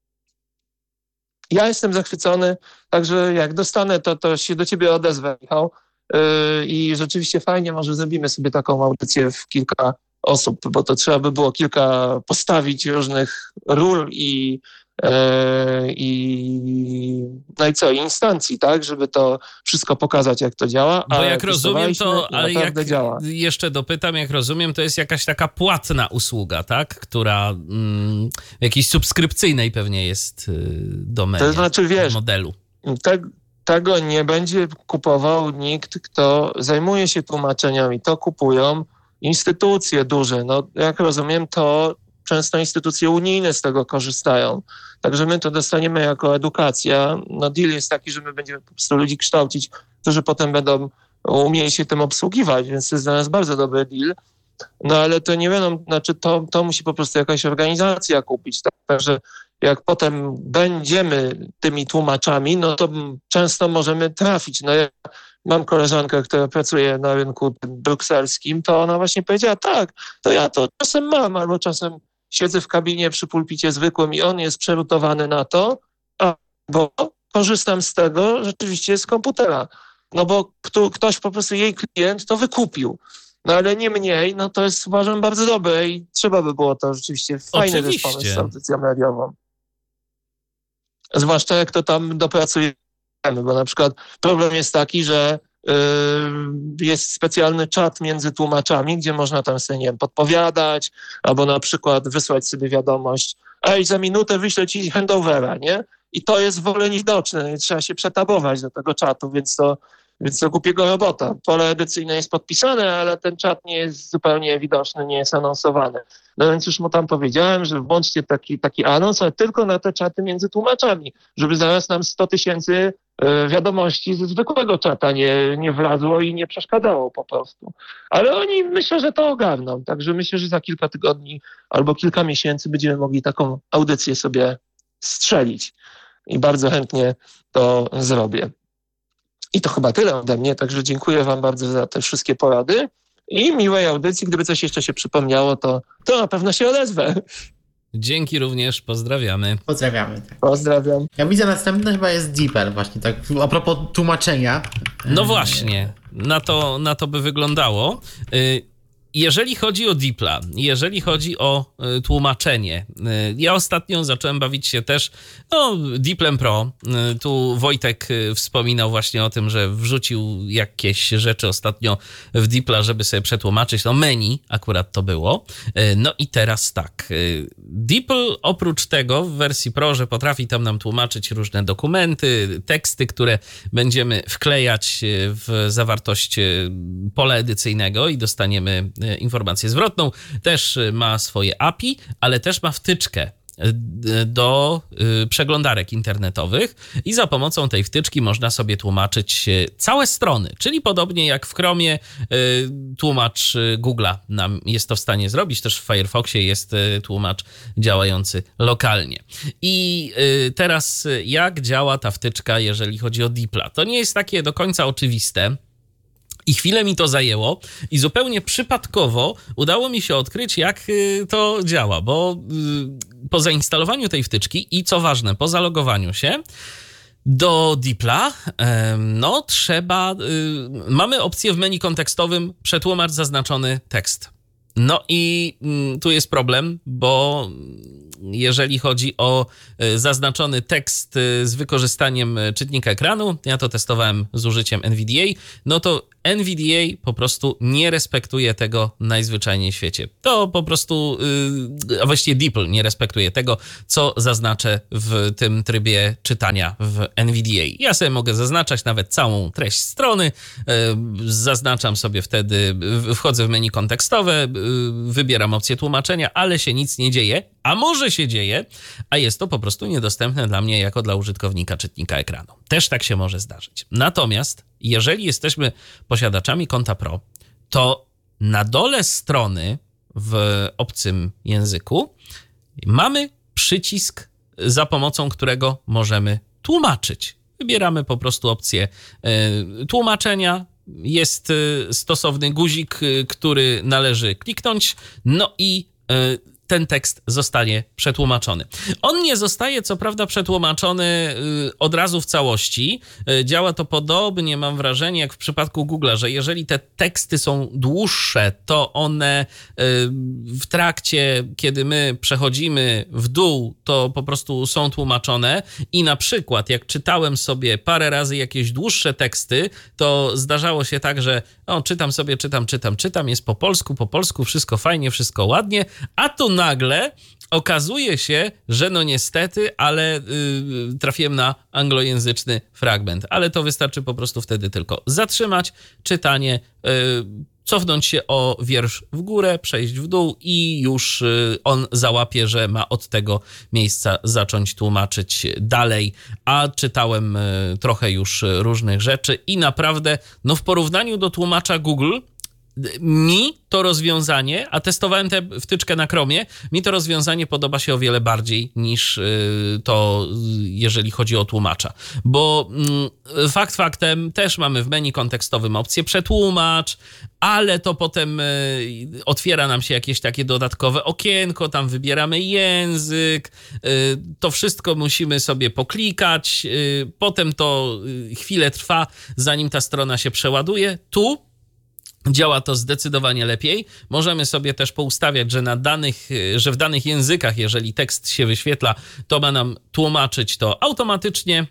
Ja jestem zachwycony, także jak dostanę, to się do ciebie odezwę, Michał. I rzeczywiście fajnie, może zrobimy sobie taką audycję w kilka osób, bo to trzeba by było kilka postawić różnych ról i instancji, tak, żeby to wszystko pokazać, jak to działa. Bo jak rozumiem to, ale jak działa. Jeszcze dopytam, jak rozumiem, to jest jakaś taka płatna usługa, tak, która jakiejś subskrypcyjnej pewnie jest domenie, to znaczy, wiesz, modelu. Tego nie będzie kupował nikt, kto zajmuje się tłumaczeniami. To kupują instytucje duże. No, jak rozumiem, to często instytucje unijne z tego korzystają. Także my to dostaniemy jako edukacja. No, deal jest taki, że my będziemy po prostu ludzi kształcić, którzy potem będą umieli się tym obsługiwać, więc to jest dla nas bardzo dobry deal. No ale to nie będą, znaczy to musi po prostu jakaś organizacja kupić. Także jak potem będziemy tymi tłumaczami, no to często możemy trafić. No ja mam koleżankę, która pracuje na rynku brukselskim, to ona właśnie powiedziała, tak, to ja to czasem mam, albo czasem siedzę w kabinie przy pulpicie zwykłym i on jest przerutowany na to, bo korzystam z tego rzeczywiście z komputera. No bo ktoś po prostu, jej klient to wykupił. No ale nie mniej, no to jest, uważam, bardzo dobre i trzeba by było to rzeczywiście fajny też pomysł z audycją radiową. Zwłaszcza jak to tam dopracujemy, bo na przykład problem jest taki, że jest specjalny czat między tłumaczami, gdzie można tam sobie, nie wiem, podpowiadać, albo na przykład wysłać sobie wiadomość, ej, za minutę wyślę ci handovera, nie? I to jest w ogóle niewidoczne, trzeba się przetabować do tego czatu, więc to głupiego robota. Pole edycyjne jest podpisane, ale ten czat nie jest zupełnie widoczny, nie jest anonsowany. No więc już mu tam powiedziałem, że włączcie taki anons, ale tylko na te czaty między tłumaczami, żeby zaraz nam 100 000 wiadomości ze zwykłego czata nie wlazło i nie przeszkadzało po prostu. Ale oni myślę, że to ogarną. Także myślę, że za kilka tygodni albo kilka miesięcy będziemy mogli taką audycję sobie strzelić. I bardzo chętnie to zrobię. I to chyba tyle ode mnie, także dziękuję wam bardzo za te wszystkie porady i miłej audycji. Gdyby coś jeszcze się przypomniało, to na pewno się odezwę. Dzięki również, pozdrawiamy. Pozdrawiamy. Tak. Pozdrawiam. Ja widzę, następny chyba jest Deeper właśnie, tak a propos tłumaczenia. No właśnie, na to by wyglądało. Jeżeli chodzi o Deepla, jeżeli chodzi o tłumaczenie, ja ostatnio zacząłem bawić się też Deeplem Pro. Tu Wojtek wspominał właśnie o tym, że wrzucił jakieś rzeczy ostatnio w Deepla, żeby sobie przetłumaczyć. No menu akurat to było. No i teraz tak. Deepl oprócz tego w wersji Pro, że potrafi tam nam tłumaczyć różne dokumenty, teksty, które będziemy wklejać w zawartość pola edycyjnego i dostaniemy informację zwrotną, też ma swoje API, ale też ma wtyczkę do przeglądarek internetowych i za pomocą tej wtyczki można sobie tłumaczyć całe strony, czyli podobnie jak w Chromie tłumacz Google'a nam jest to w stanie zrobić, też w Firefoxie jest tłumacz działający lokalnie. I teraz jak działa ta wtyczka, jeżeli chodzi o Deepla? To nie jest takie do końca oczywiste. I chwilę mi to zajęło i zupełnie przypadkowo udało mi się odkryć, jak to działa, bo po zainstalowaniu tej wtyczki i co ważne, po zalogowaniu się, Do DeepLa no trzeba, mamy opcję w menu kontekstowym przetłumacz zaznaczony tekst. No i tu jest problem, bo jeżeli chodzi o zaznaczony tekst z wykorzystaniem czytnika ekranu, ja to testowałem z użyciem NVDA, no to NVDA po prostu nie respektuje tego najzwyczajniej w świecie. To po prostu, a właściwie DeepL nie respektuje tego, co zaznaczę w tym trybie czytania w NVDA. Ja sobie mogę zaznaczać nawet całą treść strony, zaznaczam sobie wtedy, wchodzę w menu kontekstowe, wybieram opcję tłumaczenia, ale się nic nie dzieje, a może się dzieje, a jest to po prostu niedostępne dla mnie jako dla użytkownika czytnika ekranu. Też tak się może zdarzyć. Natomiast jeżeli jesteśmy posiadaczami konta Pro, to na dole strony w obcym języku mamy przycisk, za pomocą którego możemy tłumaczyć. Wybieramy po prostu opcję tłumaczenia. Jest stosowny guzik, który należy kliknąć, no i ten tekst zostanie przetłumaczony. On nie zostaje, co prawda, przetłumaczony od razu w całości. Działa to podobnie, mam wrażenie, jak w przypadku Google'a, że jeżeli te teksty są dłuższe, to one w trakcie, kiedy my przechodzimy w dół, to po prostu są tłumaczone i na przykład jak czytałem sobie parę razy jakieś dłuższe teksty, to zdarzało się tak, że czytam sobie, czytam, jest po polsku, wszystko fajnie, wszystko ładnie, a tu nagle okazuje się, że no niestety, ale trafiłem na anglojęzyczny fragment. Ale to wystarczy po prostu wtedy tylko zatrzymać czytanie, cofnąć się o wiersz w górę, przejść w dół i już on załapie, że ma od tego miejsca zacząć tłumaczyć dalej. A czytałem trochę już różnych rzeczy i naprawdę, no w porównaniu do tłumacza Google, mi to rozwiązanie, a testowałem tę wtyczkę na Chromie, mi to rozwiązanie podoba się o wiele bardziej niż to, jeżeli chodzi o tłumacza. Bo fakt faktem też mamy w menu kontekstowym opcję przetłumacz, ale to potem otwiera nam się jakieś takie dodatkowe okienko, tam wybieramy język, to wszystko musimy sobie poklikać, potem to chwilę trwa, zanim ta strona się przeładuje. Tu działa to zdecydowanie lepiej. Możemy sobie też poustawiać, że w danych językach, jeżeli tekst się wyświetla, to ma nam tłumaczyć to automatycznie.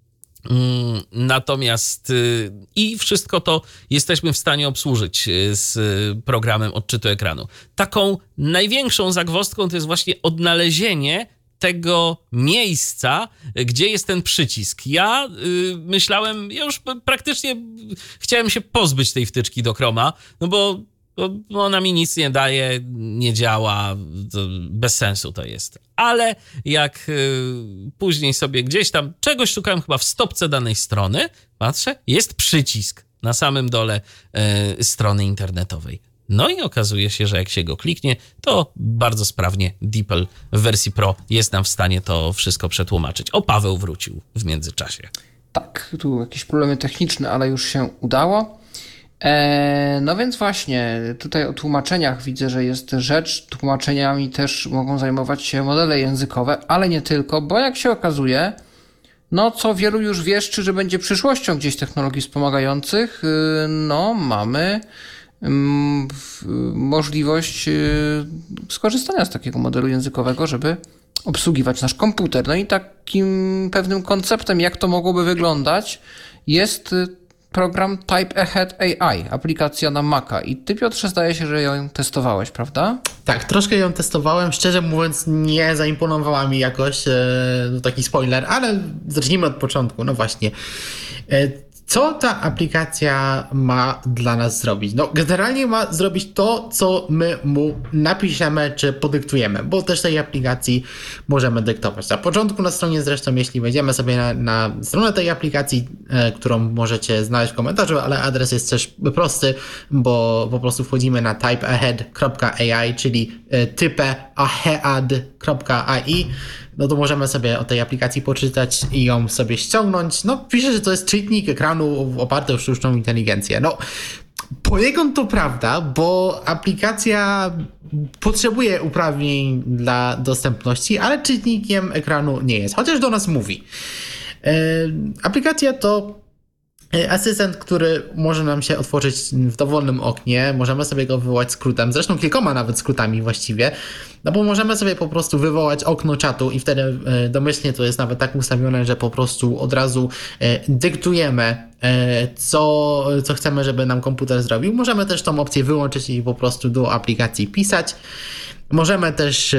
Natomiast i wszystko to jesteśmy w stanie obsłużyć z programem odczytu ekranu. Taką największą zagwozdką to jest właśnie odnalezienie tego miejsca, gdzie jest ten przycisk. Ja myślałem, ja już praktycznie chciałem się pozbyć tej wtyczki do Chroma, no bo ona mi nic nie daje, nie działa, bez sensu to jest. Ale jak później sobie gdzieś tam czegoś szukałem, chyba w stopce danej strony, patrzę, jest przycisk na samym dole strony internetowej. No i okazuje się, że jak się go kliknie, to bardzo sprawnie DeepL w wersji Pro jest nam w stanie to wszystko przetłumaczyć. O, Paweł wrócił w międzyczasie. Tak, tu jakieś problemy techniczne, ale już się udało. No więc właśnie, tutaj o tłumaczeniach widzę, że jest rzecz. Tłumaczeniami też mogą zajmować się modele językowe, ale nie tylko, bo jak się okazuje, no co wielu już wieszczy, że będzie przyszłością gdzieś technologii wspomagających, no mamy możliwość skorzystania z takiego modelu językowego, żeby obsługiwać nasz komputer. No i takim pewnym konceptem, jak to mogłoby wyglądać, jest program TypeAhead AI, aplikacja na Maca. I ty, Piotrze, zdaje się, że ją testowałeś, prawda? Tak, troszkę ją testowałem. Szczerze mówiąc, nie zaimponowała mi jakoś, taki spoiler, ale zacznijmy od początku. No właśnie. Co ta aplikacja ma dla nas zrobić? No, generalnie ma zrobić to, co my mu napiszemy czy podyktujemy, bo też tej aplikacji możemy dyktować. Na początku na stronie zresztą, jeśli wejdziemy sobie na stronę tej aplikacji, którą możecie znaleźć w komentarzu, ale adres jest też prosty, bo po prostu wchodzimy na typeahead.ai, czyli typeahead.ai. No to możemy sobie o tej aplikacji poczytać i ją sobie ściągnąć. No pisze, że to jest czytnik ekranu oparty o sztuczną inteligencję. No poniekąd to prawda, bo aplikacja potrzebuje uprawnień dla dostępności, ale czytnikiem ekranu nie jest, chociaż do nas mówi. Aplikacja to asystent, który może nam się otworzyć w dowolnym oknie, możemy sobie go wywołać skrótem, zresztą kilkoma nawet skrótami właściwie, no bo możemy sobie po prostu wywołać okno czatu i wtedy domyślnie to jest nawet tak ustawione, że po prostu od razu dyktujemy, co chcemy, żeby nam komputer zrobił. Możemy też tą opcję wyłączyć i po prostu do aplikacji pisać. Możemy też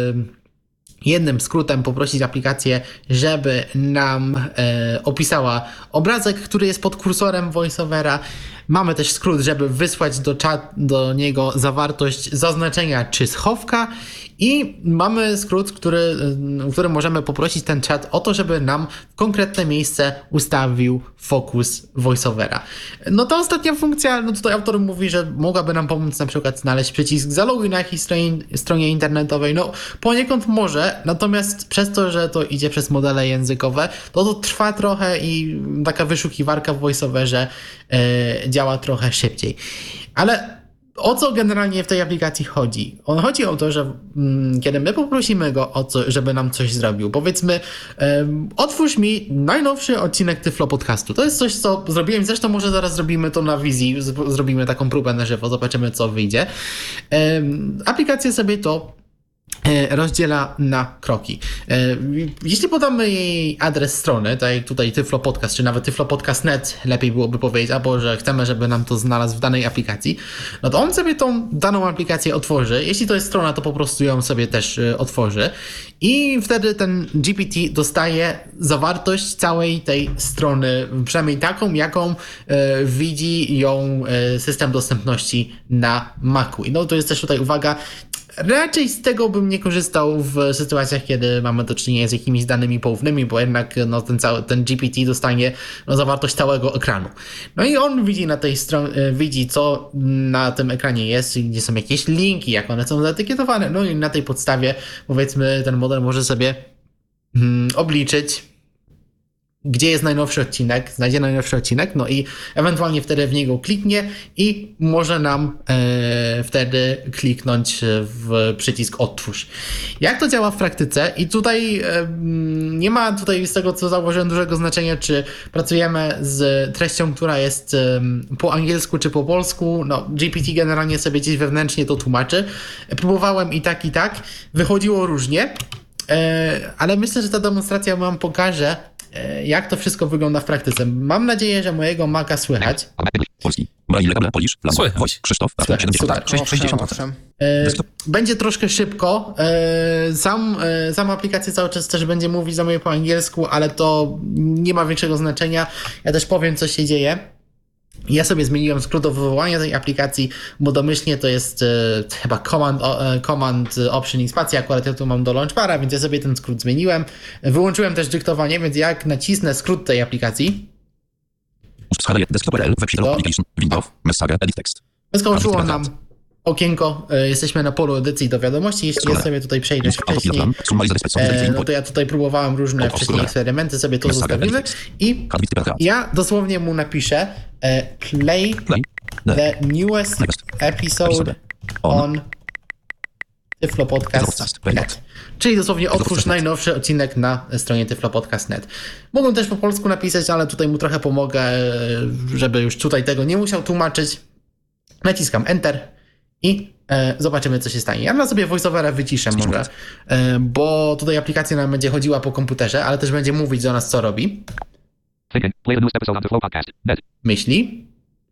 jednym skrótem poprosić aplikację, żeby nam opisała obrazek, który jest pod kursorem VoiceOvera. Mamy też skrót, żeby wysłać do niego zawartość zaznaczenia czy schowka i mamy skrót, którym możemy poprosić ten czat o to, żeby nam w konkretne miejsce ustawił fokus VoiceOvera. No ta ostatnia funkcja, no tutaj autor mówi, że mogłaby nam pomóc na przykład znaleźć przycisk zaloguj na jakiejś stronie internetowej. No poniekąd może, natomiast przez to, że to idzie przez modele językowe, to trwa trochę i taka wyszukiwarka w VoiceOverze działa trochę szybciej. Ale o co generalnie w tej aplikacji chodzi? Chodzi o to, że kiedy my poprosimy go o to, żeby nam coś zrobił, powiedzmy otwórz mi najnowszy odcinek Tyflo Podcastu. To jest coś, co zrobiłem, zresztą może zaraz zrobimy to na wizji, zrobimy taką próbę na żywo, zobaczymy co wyjdzie. Aplikacja sobie to rozdziela na kroki. Jeśli podamy jej adres strony, tak jak tutaj Tyflo Podcast, czy nawet tyflopodcast.net, lepiej byłoby powiedzieć, albo że chcemy, żeby nam to znalazł w danej aplikacji, no to on sobie tą daną aplikację otworzy. Jeśli to jest strona, to po prostu ją sobie też otworzy i wtedy ten GPT dostaje zawartość całej tej strony, przynajmniej taką, jaką widzi ją system dostępności na Macu. I no to jest też tutaj uwaga, raczej z tego bym nie korzystał w sytuacjach, kiedy mamy do czynienia z jakimiś danymi poufnymi, bo jednak no, ten GPT dostanie zawartość całego ekranu. No i on widzi na tej stronie, widzi co na tym ekranie jest, gdzie są jakieś linki, jak one są zaetykietowane. No i na tej podstawie, powiedzmy, ten model może sobie obliczyć, gdzie jest najnowszy odcinek, znajdzie najnowszy odcinek, no i ewentualnie wtedy w niego kliknie i może nam wtedy kliknąć w przycisk otwórz. Jak to działa w praktyce? I tutaj nie ma tutaj z tego, co zauważyłem, dużego znaczenia, czy pracujemy z treścią, która jest po angielsku czy po polsku. No, GPT generalnie sobie gdzieś wewnętrznie to tłumaczy. Próbowałem i tak. Wychodziło różnie, ale myślę, że ta demonstracja wam pokaże, jak to wszystko wygląda w praktyce. Mam nadzieję, że mojego Maca słychać. Polski. Polisz. Słychać. Krzysztof. Będzie troszkę szybko. Sama aplikacja cały czas też będzie mówić za mnie po angielsku, ale to nie ma większego znaczenia. Ja też powiem, co się dzieje. Ja sobie zmieniłem skrót do wywołania tej aplikacji, bo domyślnie to jest chyba command option i spacja, akurat ja tu mam do launchbara, więc ja sobie ten skrót zmieniłem. Wyłączyłem też dyktowanie, więc jak nacisnę skrót tej aplikacji, wyskoczyło nam okienko, jesteśmy na polu edycji do wiadomości. Jeśli ja sobie tutaj przejdę wcześniej, no to ja tutaj próbowałem różne wcześniej eksperymenty, sobie to zostawimy i ja dosłownie mu napiszę play the newest episode on Tyflo Podcast.net. Czyli dosłownie otwórz najnowszy odcinek na stronie tyflopodcast.net. Mogę też po polsku napisać, ale tutaj mu trochę pomogę, żeby już tutaj tego nie musiał tłumaczyć. Naciskam Enter i zobaczymy, co się stanie. Ja na sobie VoiceOvera wyciszę może, bo tutaj aplikacja nam będzie chodziła po komputerze, ale też będzie mówić do nas, co robi. Myśli.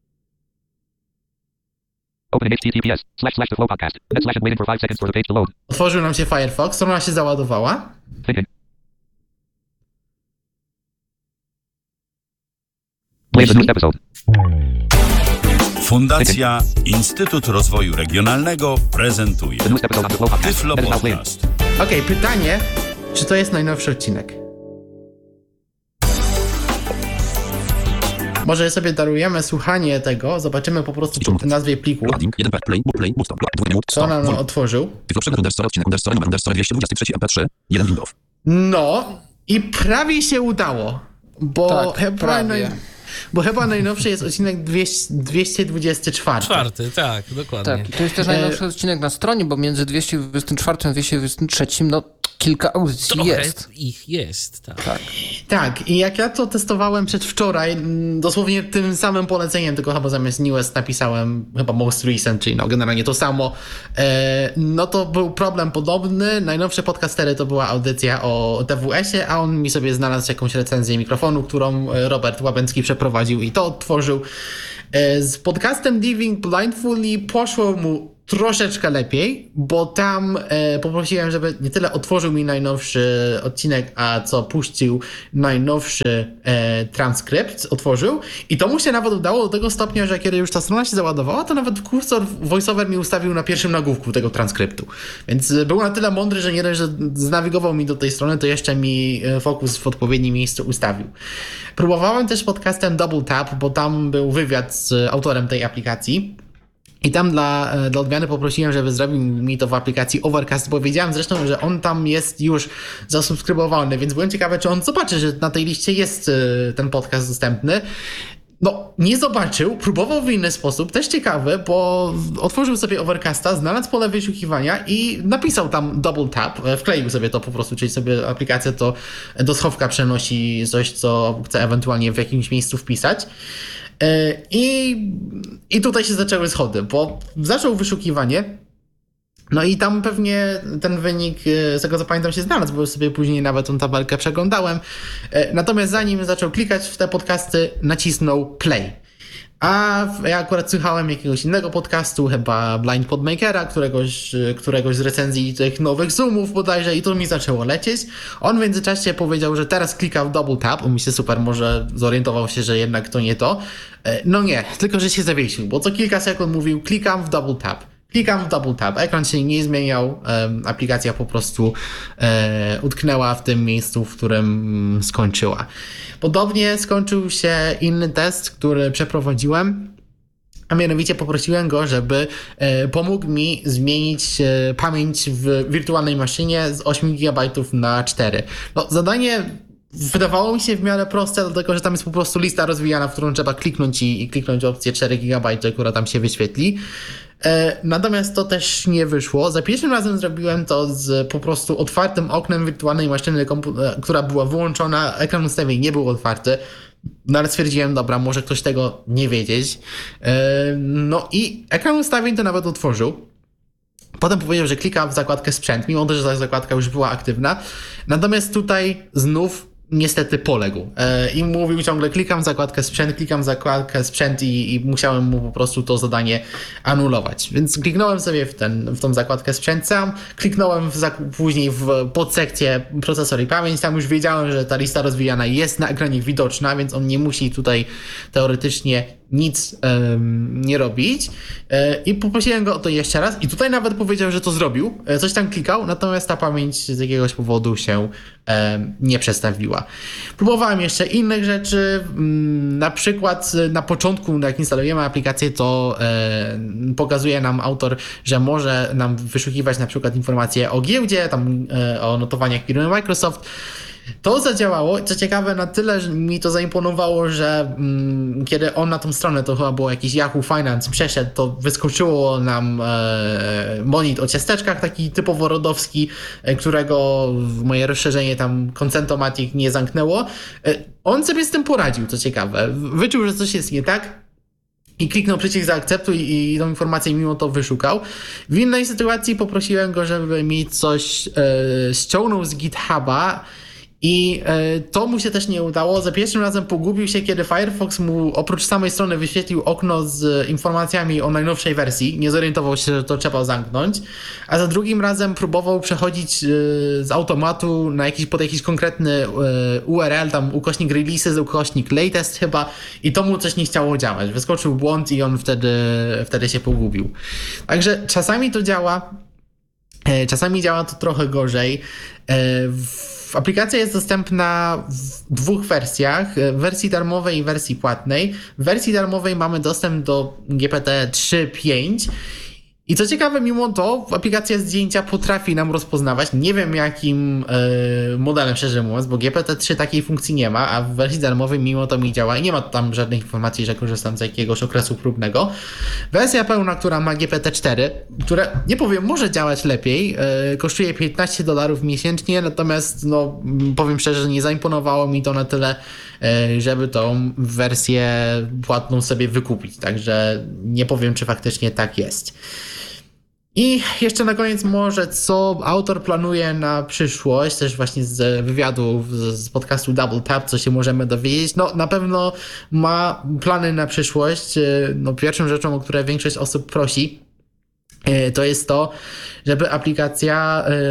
Otworzył nam się Firefox, strona się załadowała. Fundacja Instytut Rozwoju Regionalnego prezentuje Tyflo Podcast. Okej, pytanie, czy to jest najnowszy odcinek? Może sobie darujemy słuchanie tego, zobaczymy po prostu po nazwie pliku, co nam otworzył. No i prawie się udało, bo chyba najnowszy jest odcinek 224. Tak, dokładnie. Tak, i to jest też najnowszy odcinek na stronie, bo między 224 a 223 no kilka audycji Trochę jest. ich jest, tak. Tak, i jak ja to testowałem przedwczoraj, dosłownie tym samym poleceniem, tylko chyba zamiast newest napisałem chyba most recent, czyli no generalnie to samo, no to był problem podobny. Najnowsze podcastery to była audycja o TWS-ie, a on mi sobie znalazł jakąś recenzję mikrofonu, którą Robert Łabęcki przeprowadził i to odtworzył. Z podcastem Living Blindfully poszło mu troszeczkę lepiej, bo tam poprosiłem, żeby nie tyle otworzył mi najnowszy odcinek, a co puścił najnowszy transkrypt, otworzył i to mu się nawet udało do tego stopnia, że kiedy już ta strona się załadowała, to nawet kursor VoiceOver mi ustawił na pierwszym nagłówku tego transkryptu. Więc był na tyle mądry, że nie dość, że znawigował mi do tej strony, to jeszcze mi fokus w odpowiednim miejscu ustawił. Próbowałem też podcastem Double Tap, bo tam był wywiad z autorem tej aplikacji. I tam dla odmiany poprosiłem, żeby zrobił mi to w aplikacji Overcast, bo wiedziałem zresztą, że on tam jest już zasubskrybowany, więc byłem ciekawy, czy on zobaczy, że na tej liście jest ten podcast dostępny. No, nie zobaczył, próbował w inny sposób, też ciekawy, bo otworzył sobie Overcasta, znalazł pole wyszukiwania i napisał tam Double Tap, wkleił sobie to po prostu, czyli sobie aplikacja to do schowka przenosi coś, co chce ewentualnie w jakimś miejscu wpisać. I tutaj się zaczęły schody, bo zaczął wyszukiwanie, no i tam pewnie ten wynik, z tego co pamiętam, się znalazł, bo sobie później nawet tą tabelkę przeglądałem. Natomiast zanim zaczął klikać w te podcasty, nacisnął play. A ja akurat słuchałem jakiegoś innego podcastu, chyba Blind Podmakera, któregoś z recenzji tych nowych Zoomów bodajże, i to mi zaczęło lecieć. On w międzyczasie powiedział, że teraz klika w Double Tap. On myślę, super, może zorientował się, że jednak to nie to. No nie, tylko że się zawiesił, bo co kilka sekund mówił klikam w Double Tap. Klikam w Double Tap, ekran się nie zmieniał, aplikacja po prostu utknęła w tym miejscu, w którym skończyła. Podobnie skończył się inny test, który przeprowadziłem, a mianowicie poprosiłem go, żeby pomógł mi zmienić pamięć w wirtualnej maszynie z 8 GB na 4. No, zadanie wydawało mi się w miarę proste, dlatego że tam jest po prostu lista rozwijana, w którą trzeba kliknąć i kliknąć opcję 4 GB, która tam się wyświetli. Natomiast to też nie wyszło. Za pierwszym razem zrobiłem to z po prostu otwartym oknem wirtualnej maszyny, która była wyłączona, ekran ustawień nie był otwarty. No ale stwierdziłem, dobra, może ktoś tego nie wiedzieć. No i ekran ustawień to nawet otworzył. Potem powiedział, że klikam w zakładkę sprzęt, mimo że ta zakładka już była aktywna. Natomiast tutaj znów niestety poległ. I mówił ciągle klikam w zakładkę sprzęt i musiałem mu po prostu to zadanie anulować. Więc kliknąłem sobie w tą zakładkę sprzęt sam, kliknąłem później w podsekcję procesor i pamięć, tam już wiedziałem, że ta lista rozwijana jest na ekranie widoczna, więc on nie musi tutaj teoretycznie nic nie robić. I poprosiłem go o to jeszcze raz i tutaj nawet powiedział, że to zrobił. Coś tam klikał, natomiast ta pamięć z jakiegoś powodu się nie przestawiła. Próbowałem jeszcze innych rzeczy. Na przykład na początku, jak instalujemy aplikację, to pokazuje nam autor, że może nam wyszukiwać na przykład informacje o giełdzie, tam o notowaniach firmy Microsoft. To zadziałało, co ciekawe na tyle, że mi to zaimponowało, że kiedy on na tą stronę, to chyba było jakiś Yahoo Finance, przeszedł, to wyskoczyło nam monit o ciasteczkach, taki typowo rodowski, którego moje rozszerzenie tam Consentomatic nie zamknęło. On sobie z tym poradził, co ciekawe. Wyczuł, że coś jest nie tak i kliknął przycisk zaakceptuj i tą informację mimo to wyszukał. W innej sytuacji poprosiłem go, żeby mi coś ściągnął z GitHuba, i to mu się też nie udało. Za pierwszym razem pogubił się, kiedy Firefox mu oprócz samej strony wyświetlił okno z informacjami o najnowszej wersji. Nie zorientował się, że to trzeba zamknąć. A za drugim razem próbował przechodzić z automatu na pod jakiś konkretny URL, tam ukośnik releases, ukośnik latest chyba, i to mu coś nie chciało działać. Wyskoczył błąd i on wtedy się pogubił. Także czasami to działa. Czasami działa to trochę gorzej. Aplikacja jest dostępna w dwóch wersjach, w wersji darmowej i wersji płatnej. W wersji darmowej mamy dostęp do GPT 3.5 I co ciekawe, mimo to aplikacja zdjęcia potrafi nam rozpoznawać. Nie wiem jakim modelem, szczerze mówiąc, bo GPT-3 takiej funkcji nie ma, a w wersji darmowej mimo to mi działa i nie ma tam żadnych informacji, że korzystam z jakiegoś okresu próbnego. Wersja pełna, która ma GPT-4, które, nie powiem, może działać lepiej, kosztuje $15 miesięcznie, natomiast no, powiem szczerze, że nie zaimponowało mi to na tyle, żeby tą wersję płatną sobie wykupić. Także nie powiem, czy faktycznie tak jest. I jeszcze na koniec może, co autor planuje na przyszłość, też właśnie z wywiadu z podcastu Double Tap, co się możemy dowiedzieć. No na pewno ma plany na przyszłość. No pierwszą rzeczą, o której większość osób prosi, to jest to, żeby aplikacja